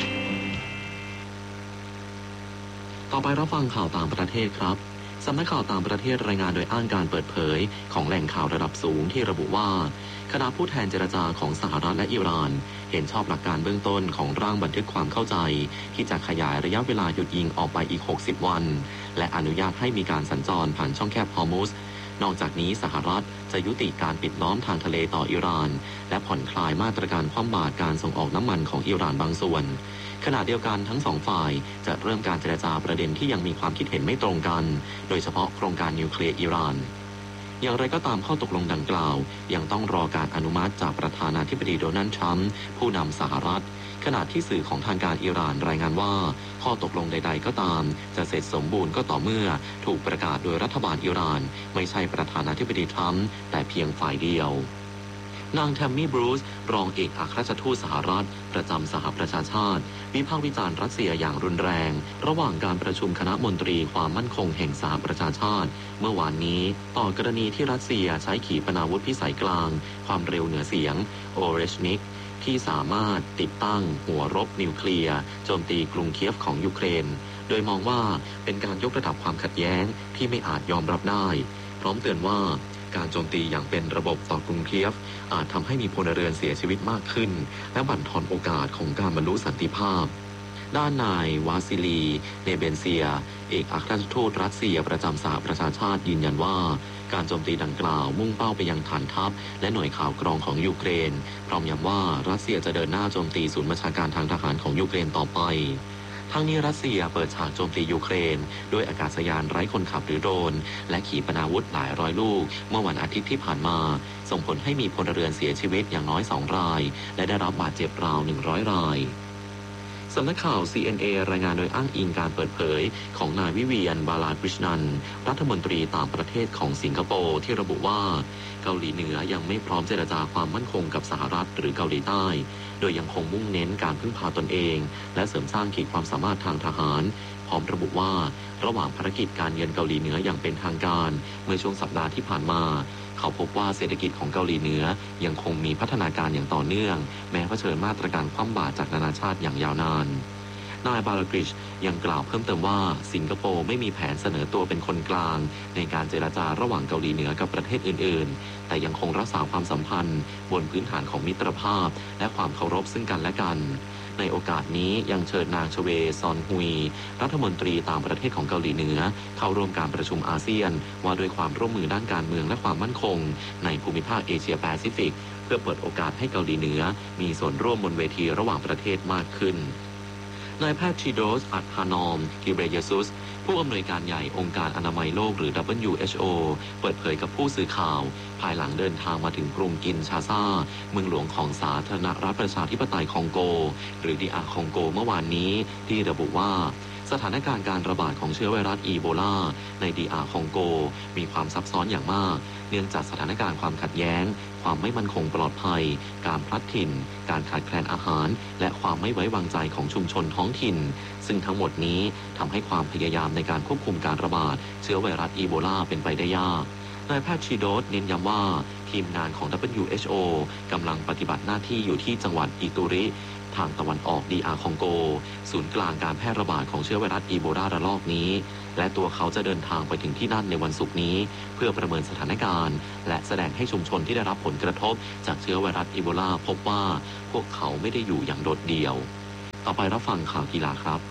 ต่อไปรับฟังข่าวต่างประเทศครับสำนักข่าวต่างประเทศรายงานโดยอ้างการเปิดเผยของแหล่งข่าวระดับสูงที่ระบุว่าคณะผู้แทนเจรจาของสหรัฐและอิหร่านเห็นชอบหลักการเบื้องต้นของร่างบันทึกความเข้าใจที่จะขยายระยะเวลาหยุดยิงออกไปอีกหกสิบวันและอนุญาตให้มีการสัญจรผ่านช่องแคบฮอร์มุสนอกจากนี้สหรัฐจะยุติการปิดล้อมทางทะเลต่ออิหร่านและผ่อนคลายมาตรการคว่ำบาตรการส่งออกน้ำมันของอิหร่านบางส่วนขณะเดียวกันทั้งสองฝ่ายจะเริ่มการเจรจาประเด็นที่ยังมีความคิดเห็นไม่ตรงกันโดยเฉพาะโครงการนิวเคลียร์อิหร่านอย่างไรก็ตามข้อตกลงดังกล่าวยังต้องรอการอนุมัติจากประธานาธิบดีโดนัลด์ทรัมป์ผู้นำสหรัฐขณะที่สื่อของทางการอิหร่านรายงานว่าข้อตกลงใดๆก็ตามจะเสร็จสมบูรณ์ก็ต่อเมื่อถูกประกาศโดยรัฐบาลอิหร่านไม่ใช่ประธานาธิบดีทรัมป์แต่เพียงฝ่ายเดียวนางแทมมี่บรูซรองเอกอัครราชทูตสหรัฐประจำสหประชาชาติวิพากษ์วิจารณ์รัสเซียอย่างรุนแรงระหว่างการประชุมคณะมนตรีความมั่นคงแห่งสหประชาชาติเมื่อวานนี้ต่อกรณีที่รัสเซียใช้ขีปนาวุธพิสัยกลางความเร็วเหนือเสียงโอเรชนิกที่สามารถติดตั้งหัวรบนิวเคลียร์โจมตีกรุงเคียฟของยูเครนโดยมองว่าเป็นการยกระดับความขัดแย้งที่ไม่อาจยอมรับได้พร้อมเตือนว่าการโจมตีอย่างเป็นระบบต่อกรุงเคียฟอาจทำให้มีพลเรือนเสียชีวิตมากขึ้นและบั่นทอนโอกาสของการบรรลุสันติภาพด้านนายวาซิลีเนเบนเซียเอกอัครราชทูตรัสเซียประจำสหประชาชาติยืนยันว่าการโจมตีดังกล่าวมุ่งเป้าไปยังฐานทัพและหน่วยข่าวกรองของยูเครนพร้อมย้ำว่ารัสเซียจะเดินหน้าโจมตีศูนย์บัญชาการทางทหารของยูเครนต่อไปทั้งนี้รัสเซียเปิดฉากโจมตียูเครนด้วยอากาศยานไร้คนขับหรือโดรนและขีปนาวุธหลายร้อยลูกเมื่อวันอาทิตย์ที่ผ่านมาส่งผลให้มีพลเรือนเสียชีวิตอย่างน้อยสองรายและได้รับบาดเจ็บราวหนึ่งร้อยรายสำนักข่าว ซี เอ็น เอ รายงานโดยอ้างอิงการเปิดเผยของนายวิเวียนบาลาดริชนันรัฐมนตรีต่างประเทศของสิงคโปร์ที่ระบุว่าเกาหลีเหนือยังไม่พร้อมเจรจาความมั่นคงกับสหรัฐหรือเกาหลีใต้โดยยังคงมุ่งเน้นการพึ่งพาตนเองและเสริมสร้างขีดความสามารถทางทหารพร้อมระบุว่าระหว่างภารกิจการเยือนเกาหลีเหนืออย่างเป็นทางการเมื่อช่วงสัปดาห์ที่ผ่านมาเขาพบว่าเศรษฐกิจของเกาหลีเหนือยังคงมีพัฒนาการอย่างต่อเนื่องแม้เผชิญมาตรการคว่ำบาตรจากนานาชาติอย่างยาวนานนายบาลากริชยังกล่าวเพิ่มเติมว่าสิงคโปร์ไม่มีแผนเสนอตัวเป็นคนกลางในการเจรจาระหว่างเกาหลีเหนือกับประเทศอื่นๆแต่ยังคงรักษาความสัมพันธ์บนพื้นฐานของมิตรภาพและความเคารพซึ่งกันและกันในโอกาสนี้ยังเชิญนางชเวซอนฮุยรัฐมนตรีต่างประเทศของเกาหลีเหนือเข้าร่วมการประชุมอาเซียนว่าด้วยความร่วมมือด้านการเมืองและความมั่นคงในภูมิภาคเอเชียแปซิฟิกเพื่อเปิดโอกาสให้เกาหลีเหนือมีส่วนร่วมบนเวทีระหว่างประเทศมากขึ้นนายแพทย์ทีโดส อัดฮานอม กิเบรเยซุสผู้อำนวยการใหญ่องค์การอนามัยโลกหรือ ดับเบิลยู เอช โอ เปิดเผยกับผู้สื่อข่าวภายหลังเดินทางมาถึงกรุงกินชาซาเมืองหลวงของสาธารณรัฐประชาธิปไตยคองโกหรือดีอาร์คองโกเมื่อวานนี้ที่ระบุว่าสสถานการณ์การระบาดของเชื้อไวรัสอีโบลาในดีอาร์คองโกมีความซับซ้อนอย่างมากเนื่องจากสถานการณ์ความขัดแย้งความไม่มั่นคงปลอดภัยการพลัดถิ่นการขาดแคลนอาหารและความไม่ไว้วางใจของชุมชนท้องถิ่นซึ่งทั้งหมดนี้ทำให้ความพยายามในการควบคุมการระบาดเชื้อไวรัสอีโบลาเป็นไปได้ยากนายแพทย์ชีโดสเน้นย้ำว่าทีมงานของ ดับเบิลยู เอช โอ กำลังปฏิบัติหน้าที่อยู่ที่จังหวัดอิตูริทางตะวันออกดีอาร์คองโกศูนย์กลางการแพร่ระบาดของเชื้อไวรัสอีโบลาระลอกนี้และตัวเขาจะเดินทางไปถึงที่นั่นในวันศุกร์นี้เพื่อประเมินสถานการณ์และแสดงให้ชุมชนที่ได้รับผลกระทบจากเชื้อไวรัสอีโบลาพบว่าพวกเขาไม่ได้อยู่อย่างโดดเดี่ยวต่อไปรับฟังข่าวกีฬาครับ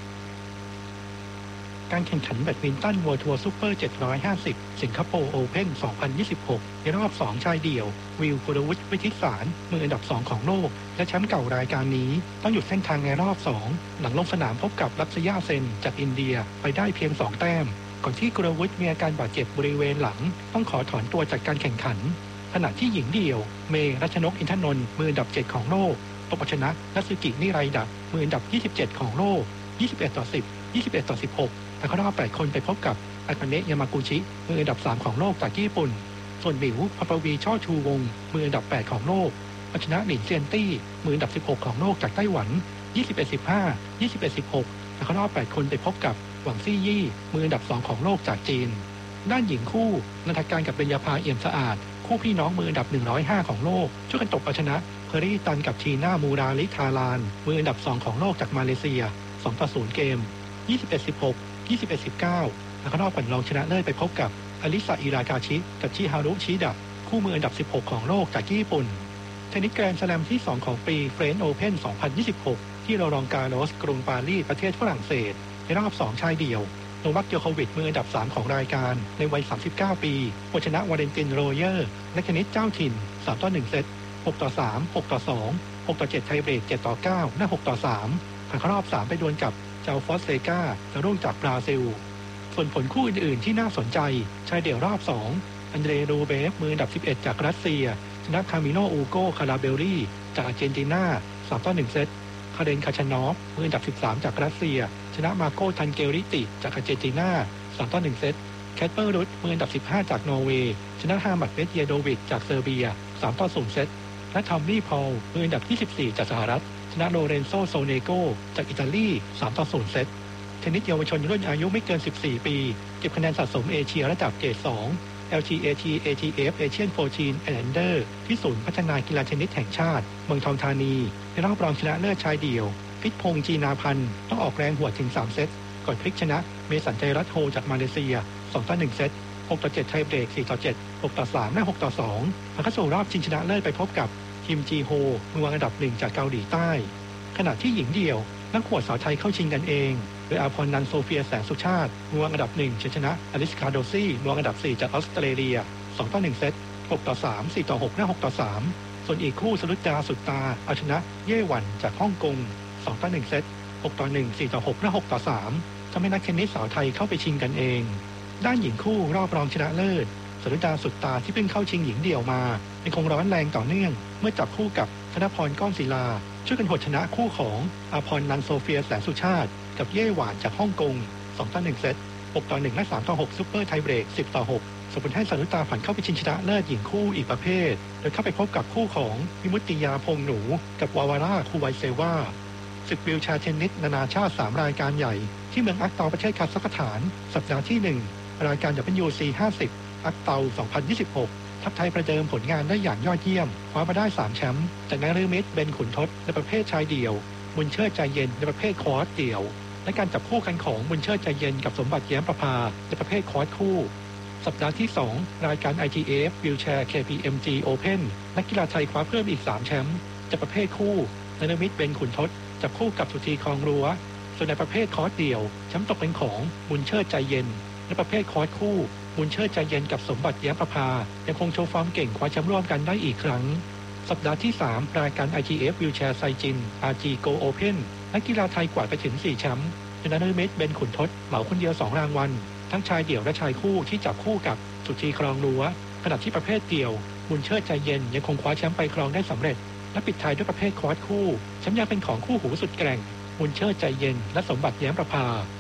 การแข่งขันแบดมินตันเวิลด์ทัวร์ซูเปอร์เจ็ดร้อยห้าสิบสิงคโปร์โอเพ่นสองพันยี่สิบหกในรอบสองชายเดี่ยววิล กุลวุฒิ วิทิศสารมืออันดับสองของโลกและแชมป์เก่ารายการนี้ต้องหยุดเส้นทางในรอบสองหลังลงสนามพบกับรัสยาเซนจากอินเดียไปได้เพียงสองแต้มก่อนที่กุลวุฒิมีอาการบาดเจ็บบริเวณหลังต้องขอถอนตัวจากการแข่งขันขณะที่หญิงเดี่ยวเมย์รัชนกอินทนนท์มืออันดับเจ็ดของโลกตบชนะนัตสึกินิไรดะมืออันดับยี่สิบเจ็ดของโลกยี่สิบเอ็ดต่อสิบ ยี่สิบเอ็ดต่อสิบหกและเข้ารอบแปดคนไปพบกับอากาเนะยามากุชิมืออันดับสามของโลกจากญี่ปุ่นส่วนบิวพปวีช่อชูวงมืออันดับแปดของโลกชนะหลินเซียนตี้มืออันดับสิบหกของโลกจากไต้หวันยี่สิบเอ็ด สิบห้า ยี่สิบเอ็ด สิบหกและเข้ารอบแปดคนไปพบกับหวังซี่ยี่มืออันดับสองของโลกจากจีนด้านหญิงคู่นันทการกับเบญญาภาเอี่ยมสะอาดคู่พี่น้องมืออันดับหนึ่งร้อยห้าของโลกช่วยกันตบเอาชนะเพอรี่ตันกับทีน่ามูราลิทาลานมืออันดับสองของโลกจากมาเลเซียสองต่อศูนย์เกมยี่สิบเอ็ด สิบหก ยี่สิบเอ็ด สิบเก้าและเข้ารอบก่อนรองชนะเลิศไปพบกับอลิซาอิรากาชิกับชิฮารุชิดะคู่มืออันดับสิบหกของโลกจากญี่ปุ่นเทนนิสแกรนด์สแลมที่สองของปีเฟรนช์โอเพ่นสองพันยี่สิบหกที่โรรองการอสกรุงปารีสประเทศฝรั่งเศสในรอบสองชายเดี่ยวโนวัค โจโควิชมืออันดับสามของรายการในวัยสามสิบเก้าปีเอาชนะวาเลนตินโรเยอร์และเทนนิสเจ้าถิ่นสามต่อหนึ่งเซตหกต่อสาม หกต่อสอง หกต่อเจ็ดไทเบรกเจ็ดต่อเก้าและหกต่อสามผ่านเข้ารอบสามไปดวลกับเจ้าฟอสเซกาจะรุ่งจากบราซิลส่วนผลคู่อื่นๆที่น่าสนใจชายเดี่ยวรอบสองอันเดรโรเบฟมืออันดับสิบเอ็ดจากรัสเซียชนะคามิโนอูโกคาราเบลลี่จากอาร์เจนตินาสามต่อหนึ่งเซตคาเดนคาชานอฟมืออันดับสิบสามจากรัสเซียชนะมาโกทันเกริติจากอาร์เจนตินาสามต่อหนึ่งเซตแคทเปอร์รุตมืออันดับสิบห้าจากนอร์เวย์ชนะฮามัดเมดเยโดวิชจากเซอร์เบียสามต่อศูนย์เซตและทอมมี่พอลมืออันดับที่สิบสี่จากสหรัฐชนะโลเรนโซโซเนโกจากอิตาลีสามต่อศูนย์เซตเทนนิสเยาวชนรุ่นอายุไม่เกินสิบสี่ปีเก็บคะแนนสะสมเอเชียระดับเกรดสอง แอล ที เอ ที เอ ที เอฟ Asian โฟร์ทีน and Under ที่ศูนย์พัฒนากีฬาเทนนิสแห่งชาติเมืองทองธานีในรอบรองชนะเลิศชายเดี่ยวพิษพงษ์จีนาพันธ์ต้องออกแรงหัวถึงสามเซตก่อนพลิกชนะเมสันใจรัตโฮจากมาเลเซียสองต่อหนึ่งเซตหกต่อเจ็ดไทเบรกสี่ต่อเจ็ด หกต่อสามและหกต่อสองผ่านเข้าสู่รอบชิงชนะเลิศไปพบกับคิมจีโฮมือวางอันดับหนึ่งจากเกาหลีใต้ขณะที่หญิงเดี่ยวนักขวดสาวไทยเข้าชิงกันเองโดยอาพรนันโซเฟียแสงสุชาติมือวางอันดับหนึ่งชนะอลิสคาโดซี่มือวางอันดับสี่จากออสเตรเลียสองต่อหนึ่งเซตหกต่อสาม สี่ต่อหกและหกต่อสามส่วนอีกคู่สรุดาสุดตาเอาชนะเย่หวันจากฮ่องกงสองต่อหนึ่งเซตหกต่อหนึ่ง สี่ต่อหกและหกต่อสามทำให้นักเทนนิสสาวไทยเข้าไปชิงกันเองด้านหญิงคู่รอบรองชนะเลิศสรุดาสุดตาที่เพิ่งเข้าชิงหญิงเดี่ยวมายังคงร้อนแรงต่อเนื่องเมื่อจับคู่กับธนพรก้อนศิลาช่วยกันหดชนะคู่ของอาพรนันโซเฟียแสงสุชาติกับเย่หวานจากฮ่องกงสองต่อหนึ่งเซตหกต่อหนึ่งและสามต่อหกซุปเปอร์ไทเบรกสิบต่อหกส่งผลให้สรุตาผ่านเข้าไปชิงชนะเลิศหญิงคู่อีกประเภทโดยเข้าไปพบกับคู่ของวิมุตติยาพงษ์หนูกับวาวาร่าคูไวเซวาศึกวิวแชร์เทนนิสนานาชาติสามรายการใหญ่ที่เมืองอักเตาประเทศคาซัคสถานสัปดาห์ที่หนึ่งรายการ ดับเบิลยู ซี ห้าสิบอักเตาสองพันยี่สิบหกทัพไทยประเดิมผลงานได้อย่างยอดเยี่ยมคว้ามาได้สามแชมป์จากนฤมิตเบนขุนทศในประเภทชายเดี่ยวบุญเชิดใจเย็นในประเภทคอร์สเดี่ยวและการจับคู่กันของบุญเชิดใจเย็นกับสมบัติแย้มประภาในประเภทคอร์สคู่สัปดาห์ที่สองรายการ ไอ ที เอฟ Wheelchair เค พี เอ็ม จี Open นักกีฬาไทยคว้าเพิ่มอีกสามแชมป์จากประเภทคู่นฤมิตเบนขุนทศจับคู่กับสุธีคลองรั้วส่วนในประเภทคอร์สเดี่ยวแชมป์ตกเป็นของบุญเชิดใจเย็นในประเภทคอร์สคู่บุญเชิดใจเย็นกับสมบัติแย้มประภายังคงโชว์ฟอร์มเก่งคว้าแชมป์ร่วมกันได้อีกครั้งสัปดาห์ที่สามรายการ ไอ ที เอฟ Wheelchair ไซจิน อาร์ จี Go Open นักกีฬาไทยกวาดไปถึงสี่แชมป์ชนะนฤมิตเบนขุนทศเหมาคนเดียวสองรางวัลทั้งชายเดี่ยวและชายคู่ที่จับคู่กับสุธีคลองรั้วขณะที่ประเภทเดี่ยวบุญเชิดใจเย็นยังคงคว้าแชมป์ไปครองได้สำเร็จและปิดท้ายด้วยประเภทคอร์สคู่แชมป์ยังเป็นของคู่หูสุดแกร่งบุญเชิดใจเย็นและสมบัติแย้มประภา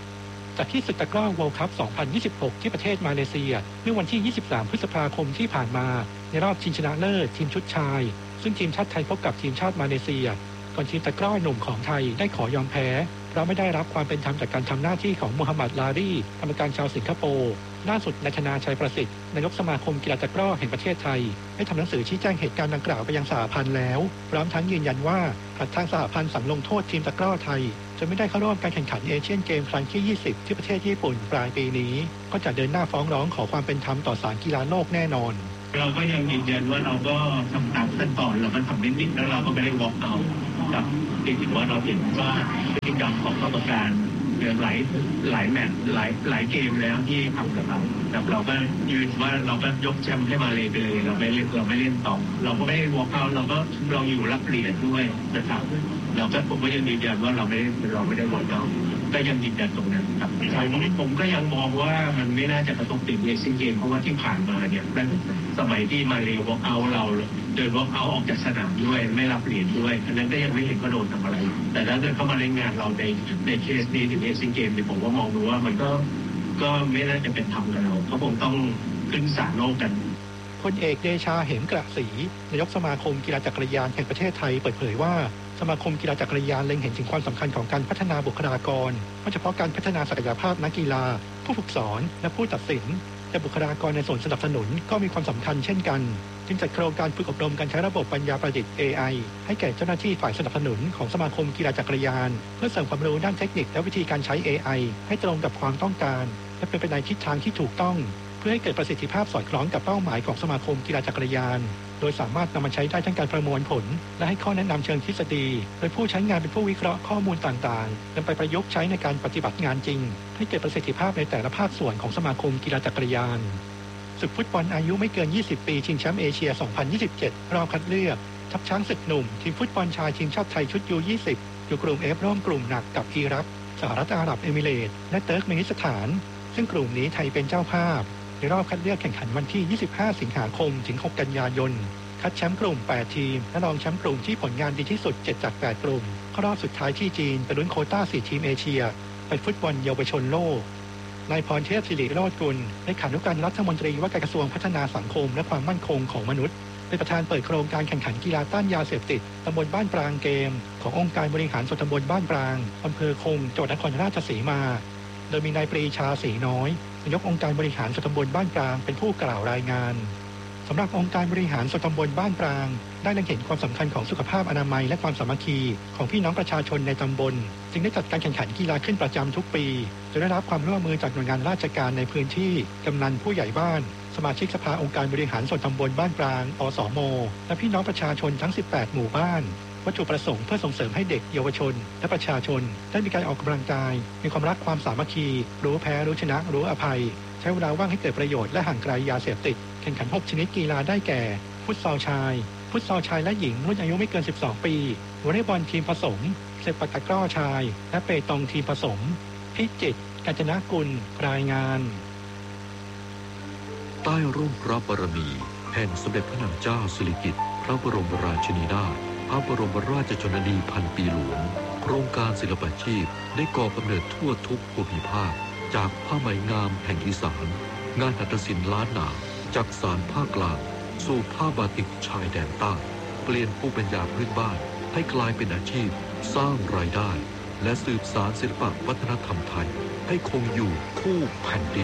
จัดที่ศึกตะกร้อ World Cup สองพันยี่สิบหก ที่ประเทศมาเลเซียเมื่อวันที่ ยี่สิบสาม พฤษภาคมที่ผ่านมาในรอบชิงชนะเลิศทีมชุดชายซึ่งทีมชาติไทยพบกับทีมชาติมาเลเซียก่อนทีมตะกร้อหนุ่มของไทยได้ขอยอมแพ้เพราะไม่ได้รับความเป็นธรรมจากการทำหน้าที่ของมูฮัมหมัดลารีกรรมการชาวสิงคโปร์ล่าสุดนายธนาชัยประสิทธิ์นายกสมาคมกีฬาตะกร้อแห่งประเทศไทยได้ทำหนังสือชี้แจงเหตุการณ์ดังกล่าวไปยังสหพันธ์แล้วพร้อมทั้งยืนยันว่าหากทางสหพันธ์สั่งลงโทษทีมตะกร้อไทยจะไม่ได้เข้าร่วมการแข่งขันเอเชียนเกมครั้งที่ ยี่สิบ ที่ประเทศญี่ปุ่นปลายปีนี้ก็จะเดินหน้าฟ้องร้องขอความเป็นธรรมต่อศาลกีฬาโลกแน่นอนเราก็ยังยืนยันว่าเราก็ทำตามขั้นตอนเราก็ทำนิดๆแล้วเราก็ไม่ได้วอล์กเอาครับที่ถือว่าเราเห็นว่าพฤติกรรมของกรรมการหลายหลายแมตช์หลายหลายเกมแล้วที่ทำกับเราแต่เราก็ยืนว่าเราก็ยกแชมป์ให้มาเลยไปเลยเราไม่เล่นเราไม่เล่นต่อเราก็ไม่ได้วอล์กเอาเราก็เราอยู่รับเหรียญด้วยนะครับเราก็ผมก็ยังยืนยันว่าเราไม่เราไม่ได้วอล์กเอาก็ยังยืนยันตรงนั้นครับใช่ผมก็ยังมองว่ามันไม่น่าจะกระทบถึงเอเชียนเกมเพราะว่าที่ผ่านมาเนี่ยสมัยที่มาเลยวอล์กเอาเราเดินวอล์กเอาออกจากสนามด้วยไม่รับเหรียญด้วยอันนั้นก็ยังไม่เห็นก็โดนทำอะไรแต่ถ้าเกิดเข้ามาเล่นงานเราในในเคสนี้ถึงเอเชียนเกมเนี่ยผมก็มองดูว่ามันก็ก็ไม่น่าจะเป็นธรรมกับเราเพราะผมต้องขึ้นศาลโลกกันพลเอกเดชาเหมกระศรีนายกสมาคมกีฬาจักรยานแห่งประเทศไทยเปิดเผยว่าสมาคมกีฬาจักรยานเล็งเห็นถึงความสำคัญของการพัฒนาบุคลากรไม่เฉพาะการพัฒนาศักยภาพนักกีฬาผู้ฝึกสอนและผู้ตัดสินแต่บุคลากรในส่วนสนับสนุนก็มีความสำคัญเช่นกันจึงจัดโครงการฝึกอบรมการใช้ระบบปัญญาประดิษฐ์ เอ ไอ ให้แก่เจ้าหน้าที่ฝ่ายสนับสนุนของสมาคมกีฬาจักรยานเพื่อเสริมความรู้ด้านเทคนิคและวิธีการใช้ เอ ไอ ให้ตรงกับความต้องการและเป็นไปในทิศทางที่ถูกต้องเพื่อให้เกิดประสิทธิภาพสอดคล้องกับเป้าหมายของสมาคมกีฬาจักรยานโดยสามารถนำมาใช้ได้ทั้งการประมวลผลและให้ข้อแนะนำเชิงทฤษฎีโดยผู้ใช้งานเป็นผู้วิเคราะห์ข้อมูลต่างๆนำไปประยุกต์ใช้ในการปฏิบัติงานจริงให้เกิดประสิทธิภาพในแต่ละภาคส่วนของสมาคมกีฬาจักรยานศึกฟุตบอลอายุไม่เกินยี่สิบปีชิงแชมป์เอเชีย สองพันยี่สิบเจ็ด รอบคัดเลือกทัพช้างศึกหนุ่มทีมฟุตบอลชายทีมชาติไทยชุด ยู ยี่สิบ อยู่กลุ่ม F ร่วมกลุ่มหนักกับอิรักสหรัฐอาหรับเอมิเรตส์และเติร์กเมนิสถานซึ่งกลุ่มนี้ไทยเป็นเจ้าภาพในรอบคัดเลือกแข่งขันวันที่ ยี่สิบห้า สิงหาคมถึง หก กันยายนคัดแชมป์กลุ่ม แปด ทีมและรองแชมป์กลุ่มที่ผลงานดีที่สุด เจ็ด จาก แปด กลุ่มเข้ารอบสุดท้ายที่จีนไปลุ้นโควต้า สี่ ทีมเอเชียไปฟุตบอลเยาวชนโลกนายพรเทพศิริโรจน์กุลเลขานุการรัฐมนตรีว่าการกระทรวงพัฒนาสังคมและความมั่นคงของมนุษย์เป็นประธานเปิดโครงการแข่งขันกีฬาต้านยาเสพติดตำบลบ้านปรางเกมขององค์การบริหารส่วนตำบลบ้านปรางอำเภอคงจังหวัดนครราชสีมาโดยมีนายปรีชาศรีน้อยนายกองค์การบริหารส่วนตำบลบ้านปรางเป็นผู้กล่าวรายงานสำหรับองค์การบริหารส่วนตำบลบ้านปรางได้เล็งเห็นความสำคัญของสุขภาพอนามัยและความสามัคคีของพี่น้องประชาชนในตำบลจึงได้จัดการแข่งขันกีฬาขึ้นประจำทุกปีโดยได้รับความร่วมมือจากหน่วยงานราชการในพื้นที่กำนันผู้ใหญ่บ้านสมาชิกสภาองค์การบริหารส่วนตำบลบ้านปรางอสม.และพี่น้องประชาชนทั้งสิบแปดหมู่บ้านวัตถุประสงค์เพื่อส่งเสริมให้เด็กเยาวชนและประชาชนได้มีการออกกำลังกายมีความรักความสามัคคีรู้แพ้รู้ชนะรู้อภัยใช้เวลาว่างให้เกิดประโยชน์และห่างไกลยาเสพติดแข่งขันหกชนิดกีฬาได้แก่ฟุตซอลชายฟุตซอลชายและหญิงรุ่นอายุไม่เกินสิบสองปีวอลเลย์บอลทีมผสมเซปักตะกร้อชายและเปตองทีมผสมพิจิตรกาญจนกุลรายงานใต้ร่มพระบารมีแห่งสมเด็จพระนางเจ้าสิริกิติ์พระบรมราชินีนาถพระบรมราชชนนีพันปีหลวงโครงการศิลปาชีพได้ก่อกำเนิดทั่วทุกภูมิภาคจากผ้าไหมงามแห่งอีสานงานหัตถศิลป์ล้านนาจากสารภาคกลางสู่ผ้าบาติกชายแดนใต้เปลี่ยนภูมิปัญญาพื้นบ้านให้กลายเป็นอาชีพสร้างรายได้และสืบสานศิลปวัฒนธรรมไทยให้คงอยู่คู่แผ่นดิน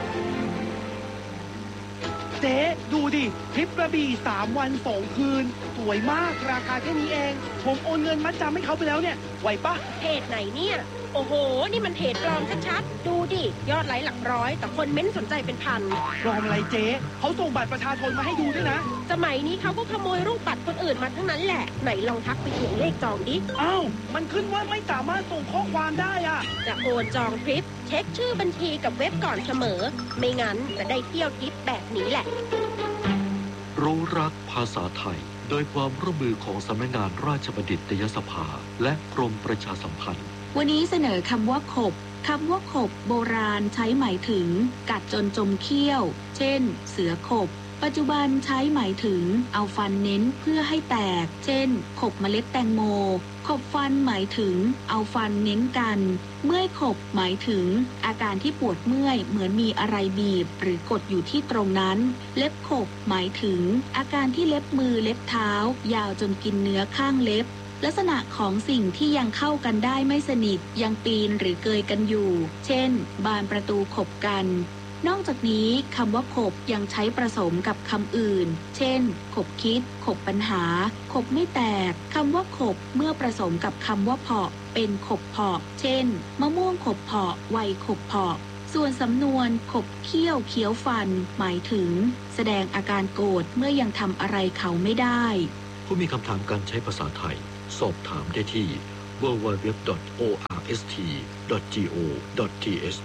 เจ๊ดูดิทริปกระบี่สามวันสองคืนสวยมากราคาแค่นี้เองผมโอนเงินมัดจำให้เขาไปแล้วเนี่ยไหวปะเพจไหนเนี่ยโอ้โหนี่มันเพจปลอมชัดๆดูดิยอดไลค์หลักร้อยแต่คนเม้นสนใจเป็นพันปลอมอะไรเจ๊เขาส่งบัตรประชาชนมาให้ดูด้วยนะสมัยนี้เขาก็ขโมยรูปบัตรคนอื่นมาทั้งนั้นแหละไหนลองทักไปเขียนเลขจองดิอ้าวมันขึ้นว่าไม่สามารถส่งข้อความได้อ่ะจะโอนจองทริปเช็คชื่อบัญชีกับเว็บก่อนเสมอไม่งั้นจะได้เที่ยวทริปแบบนี้แหละรู้รักภาษาไทยโดยความร่วมมือของสำนักงานราชบัณฑิตยสภาและกรมประชาสัมพันธ์วันนี้เสนอคำว่าขบคำว่าขบโบราณใช้หมายถึงกัดจนจมเขี้ยวเช่นเสือขบปัจจุบันใช้หมายถึงเอาฟันเน้นเพื่อให้แตกเช่นขบเมล็ดแตงโมขบฟันหมายถึงเอาฟันเน้นกันเมื่อยขบหมายถึงอาการที่ปวดเมื่อยเหมือนมีอะไรบีบหรือกดอยู่ที่ตรงนั้นเล็บขบหมายถึงอาการที่เล็บมือเล็บเท้ายาวจนกินเนื้อข้างเล็บลักษณะของสิ่งที่ยังเข้ากันได้ไม่สนิทยังปีนหรือเกยกันอยู่เช่นบานประตูขบกันนอกจากนี้คำว่าขบยังใช้ผสมกับคำอื่นเช่นขบคิดขบปัญหาขบไม่แตกคำว่าขบเมื่อผสมกับคำว่าเพาะเป็นขบเพาะเช่นมะม่วงขบเพาะไวขบเพาะส่วนสำนวนขบเคี้ยวเคี้ยวฟันหมายถึงแสดงอาการโกรธเมื่อยังทำอะไรเขาไม่ได้ผู้มีคำถามการใช้ภาษาไทยสอบถามได้ที่ ดับเบิลยู ดับเบิลยู ดับเบิลยู ดอท โอ อาร์ เอส ที ดอท จี โอ ดอท ที เอช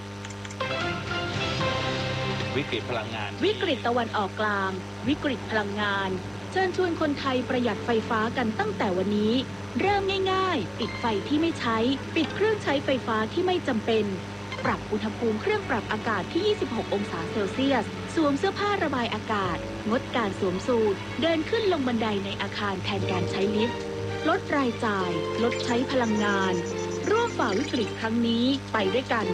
วิกฤตพลังงานวิกฤตตะวันออกกลางวิกฤตพลังงานเชิญชวนคนไทยประหยัดไฟฟ้ากันตั้งแต่วันนี้เริ่มง่ายๆปิดไฟที่ไม่ใช้ปิดเครื่องใช้ไฟฟ้าที่ไม่จำเป็นปรับอุณหภูมิเครื่องปรับอากาศที่ยี่สิบหกองศาเซลเซียสสวมเสื้อผ้าระบายอากาศงดการสวมสูทเดินขึ้นลงบันไดในอาคารแทนการใช้ลิฟต์ลดรายจ่ายลดใช้พลังงานร่วมฝ่าวิกฤตครั้งนี้ไปด้วยกัน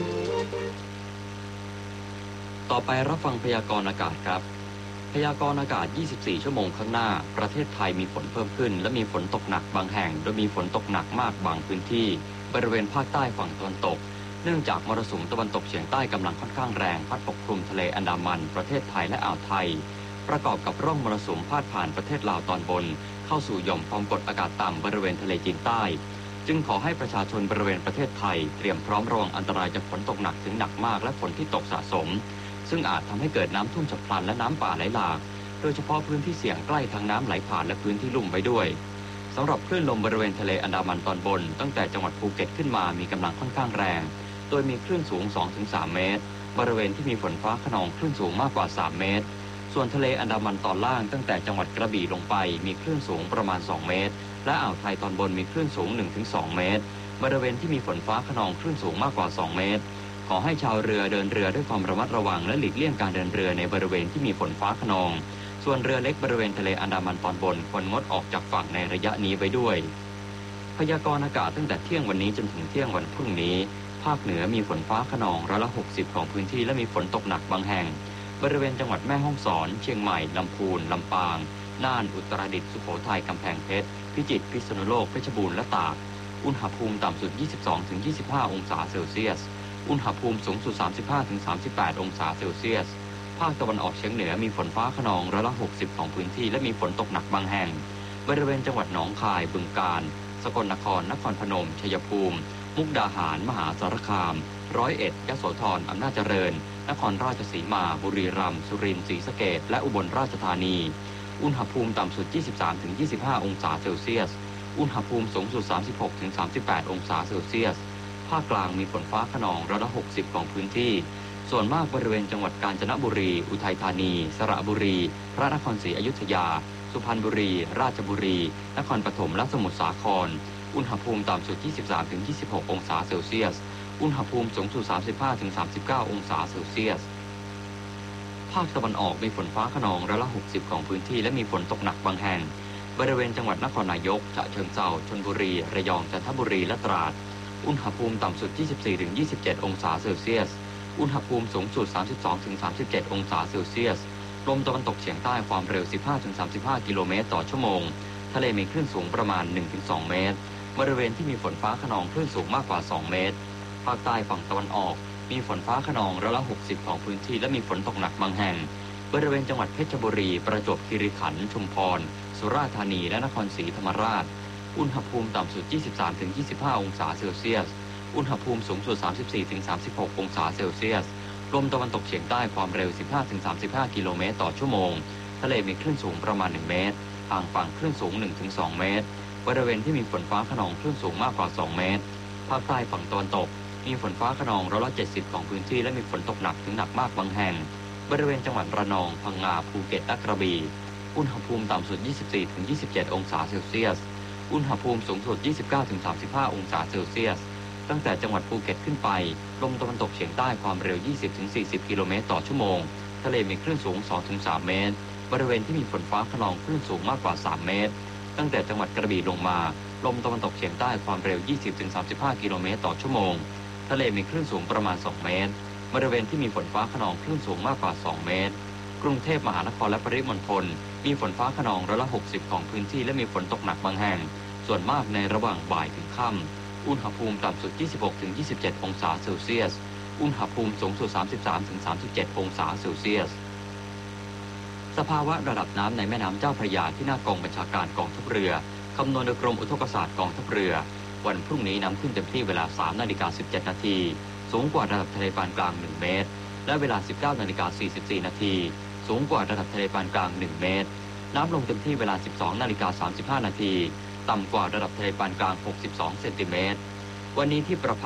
ต่อไปรับฟังพยากรณ์อากาศครับพยากรณ์อากาศยี่สิบสี่ชั่วโมงข้างหน้าประเทศไทยมีฝนเพิ่มขึ้นและมีฝนตกหนักบางแห่งโดยมีฝนตกหนักมากบางพื้นที่บริเวณภาคใต้ฝั่งตะวันตกเนื่องจากมรสุมตะวันตกเฉียงใต้กำลังค่อนข้างแรงพัดปกคลุมทะเลอันดามันประเทศไทยและอ่าวไทยประกอบกับร่องมรสุมพาดผ่านประเทศลาวตอนบนเข้าสู่หย่อมความกดอากาศต่ำบริเวณทะเลจีนใต้จึงขอให้ประชาชนบริเวณประเทศไทยเตรียมพร้อมระวังอันตรายจากฝนตกหนักถึงหนักมากและฝนที่ตกสะสมซึ่งอาจทำให้เกิดน้ำท่วมฉับพลันและน้ำป่าไหลหลากโดยเฉพาะพื้นที่เสี่ยงใกล้ทางน้ำไหลผ่านและพื้นที่ลุ่มไว้ด้วยสำหรับคลื่นลมบริเวณทะเลอันดามันตอนบนตั้งแต่จังหวัดภูเก็ตขึ้นมามีกำลังค่อนข้างแรงโดยมีคลื่นสูง สองถึงสาม เมตรบริเวณที่มีฝนฟ้าคะนองคลื่นสูงมากกว่าสามเมตรส่วนทะเลอันดามันตอนล่างตั้งแต่จังหวัดกระบี่ลงไปมีคลื่นสูงประมาณสองเมตรและอ่าวไทยตอนบนมีคลื่นสูง หนึ่งถึงสอง เมตรบริเวณที่มีฝนฟ้าคะนองคลื่นสูงมากกว่าสองเมตรขอให้ชาวเรือเดินเรือด้วยความระมัดระวังและหลีกเลี่ยงการเดินเรือในบริเวณที่มีฝนฟ้าคะนองส่วนเรือเล็กบริเวณทะเลอันดามันตอนบนควรงดออกจากฝั่งในระยะนี้ไว้ด้วยพยากรณ์อากาศตั้งแต่เที่ยงวันนี้จนถึงเที่ยงวันพรุ่งนี้ภาคเหนือมีฝนฟ้าคะนองร้อยละหกสิบของพื้นที่และมีฝนตกหนักบางแห่งบริเวณจังหวัดแม่ฮ่องสอนเชียงใหม่ลำพูนลำปางน่านอุตรดิตถ์สุโขทัยกำแพงเพชรพิจิตรพิษณุโลกเพชรบูรณ์และตากอุณหภูมิต่ำสุด ยี่สิบสองถึงยี่สิบห้า องศาเซลเซียสอุณหภูมิสูงสุด สามสิบห้าถึงสามสิบแปด องศาเซลเซียสภาคตะวันออกเฉียงเหนือมีฝนฟ้าคะนองร้อยละหกสิบของพื้นที่และมีฝนตกหนักบางแห่งบริเวณจังหวัดหนองคายบึงกาฬสกลนครนครพนมชัยภูมิมุกดาหารมหาสารคามร้อยเอ็ดยโสธรอำนาจเจริญนครราชสีมาบุรีรัมย์สุรินทร์ศรีสะเกษและอุบลราชธานีอุณหภูมิต่ำสุด ยี่สิบสามถึงยี่สิบห้า องศาเซลเซียสอุณหภูมิสูงสุด สามสิบหกถึงสามสิบแปด องศาเซลเซียสภาคกลางมีฝนฟ้าคะนองร้อยละหกสิบของพื้นที่ส่วนมากบริเวณจังหวัดกาญจนบุรีอุทัยธานีสระบุรีพระนครศรีอยุธยาสุพรรณบุรีราชบุรีนครปฐมและสมุทรสาครอุณหภูมิต่ำสุด ยี่สิบสามถึงยี่สิบหก องศาเซลเซียสอุณหภูมิสูงสุด สามสิบห้าถึงสามสิบเก้า องศาเซลเซียสภาคตะวันออกมีฝนฟ้าคะนองร้อยละหกสิบของพื้นที่และมีฝนตกหนักบางแห่งบริเวณจังหวัดนครนายกฉะเชิงเทราชลบุรีระยองจันทบุรีและตราดอุณหภูมิต่ำสุด ยี่สิบสี่ถึงยี่สิบเจ็ด องศาเซลเซียสอุณหภูมิสูงสุด สามสิบสองถึงสามสิบเจ็ด องศาเซลเซียสลมตะวันตกเฉียงใต้ความเร็ว สิบห้าถึงสามสิบห้า กิโลเมตรต่อชั่วโมงทะเลมีคลื่นสูงประมาณ หนึ่งถึงสอง เมตรบริเวณที่มีฝนฟ้าคะนองคลื่นสูงมากกว่าสองเมตรภาคใต้ฝั่งตะวันออกมีฝนฟ้าคะนองร้อยละหกสิบของพื้นที่และมีฝนตกหนักบางแห่งบริเวณจังหวัดเพชรบุรีประจวบคีรีขันธ์ชุมพรสุราษฎร์ธานีและนครศรีธรรมราชอุณหภูมิต่ำสุด ยี่สิบสามถึงยี่สิบห้า องศาเซลเซียสอุณหภูมิสูงสุด สามสิบสี่ถึงสามสิบหก องศาเซลเซียสลมตะวันตกเฉียงใต้ความเร็ว สิบห้าถึงสามสิบห้า กิโลเมตรต่อชั่วโมงทะเลมีคลื่นสูงประมาณหนึ่งเมตรห่างฝั่งคลื่นสูง หนึ่งถึงสอง เมตรบริเวณที่มีฝนฟ้าคะนองคลื่นสูงมากกว่าสองเมตรภาคใต้ฝั่งตะวันตกมีฝนฟ้าคะนองร้อยละเจ็ดสิบของพื้นที่และมีฝนตกหนักถึงหนักมากบางแห่งบริเวณจังหวัดระนองพังงาภูเก็ตและกระบี่อุณหภูมิต่ำสุด ยี่สิบสี่ถึงยี่สิบเจ็ด องศาเซลเซียสอุณหภูมิสูงสุด ยี่สิบเก้าถึงสามสิบห้า องศาเซลเซียสตั้งแต่จังหวัดภูเก็ตขึ้นไปลมตะวันตกเฉียงใต้ความเร็ว ยี่สิบถึงสี่สิบ กิโลเมตรต่อชั่วโมงทะเลมีคลื่นสูง สองถึงสาม เมตรบริเวณที่มีฝนฟ้าคะนองคลื่นสูงมากกว่าสามเมตรตั้งแต่จังหวัดกระบี่ลงมาลมตะวันตกเฉียงใต้ความเร็ว ยี่สิบถึงสามสิบห้า กิโลเมตรต่อชั่วโมงทะเลมีคลื่นสูงประมาณสองเมตรบริเวณที่มีฝนฟ้าคะนองคลื่นสูงมากกว่าสองเมตรกรุงเทพมหานครและปริมณฑลมีฝนฟ้าคะนองร้อยละหกสิบของพื้นที่และมีฝนตกหนักบางแห่งส่วนมากในระหว่างบ่ายถึงค่ำอุณหภูมิต่ำสุด ยี่สิบหกถึงยี่สิบเจ็ด องศาเซลเซียสอุณหภูมิสูงสุด สามสิบสามถึงสามสิบเจ็ด องศาเซลเซียสสภาวะระดับน้ำในแม่น้ำเจ้าพระยาที่หน้ากองบัญชาการกองทัพเรือคำนวณโดยกรมอุทกศาสตร์กองทัพเรือวันพรุ่งนี้น้ำขึ้นเต็มที่เวลา สามนาฬิกาสิบเจ็ดนาทีสูงกว่าระดับทะเลปานกลางหนึ่งเมตรและเวลา สิบเก้านาฬิกาสี่สิบสี่นาทีสูงกว่าระดับทะเลปานกลางหนึ่งเมตรน้ำลงเต็มที่เวลา สิบสองนาฬิกาสามสิบห้านาทีต่ำกว่าระดับทะเลปานกลางหกสิบสองเซนติเมตรวันนี้ที่ประภา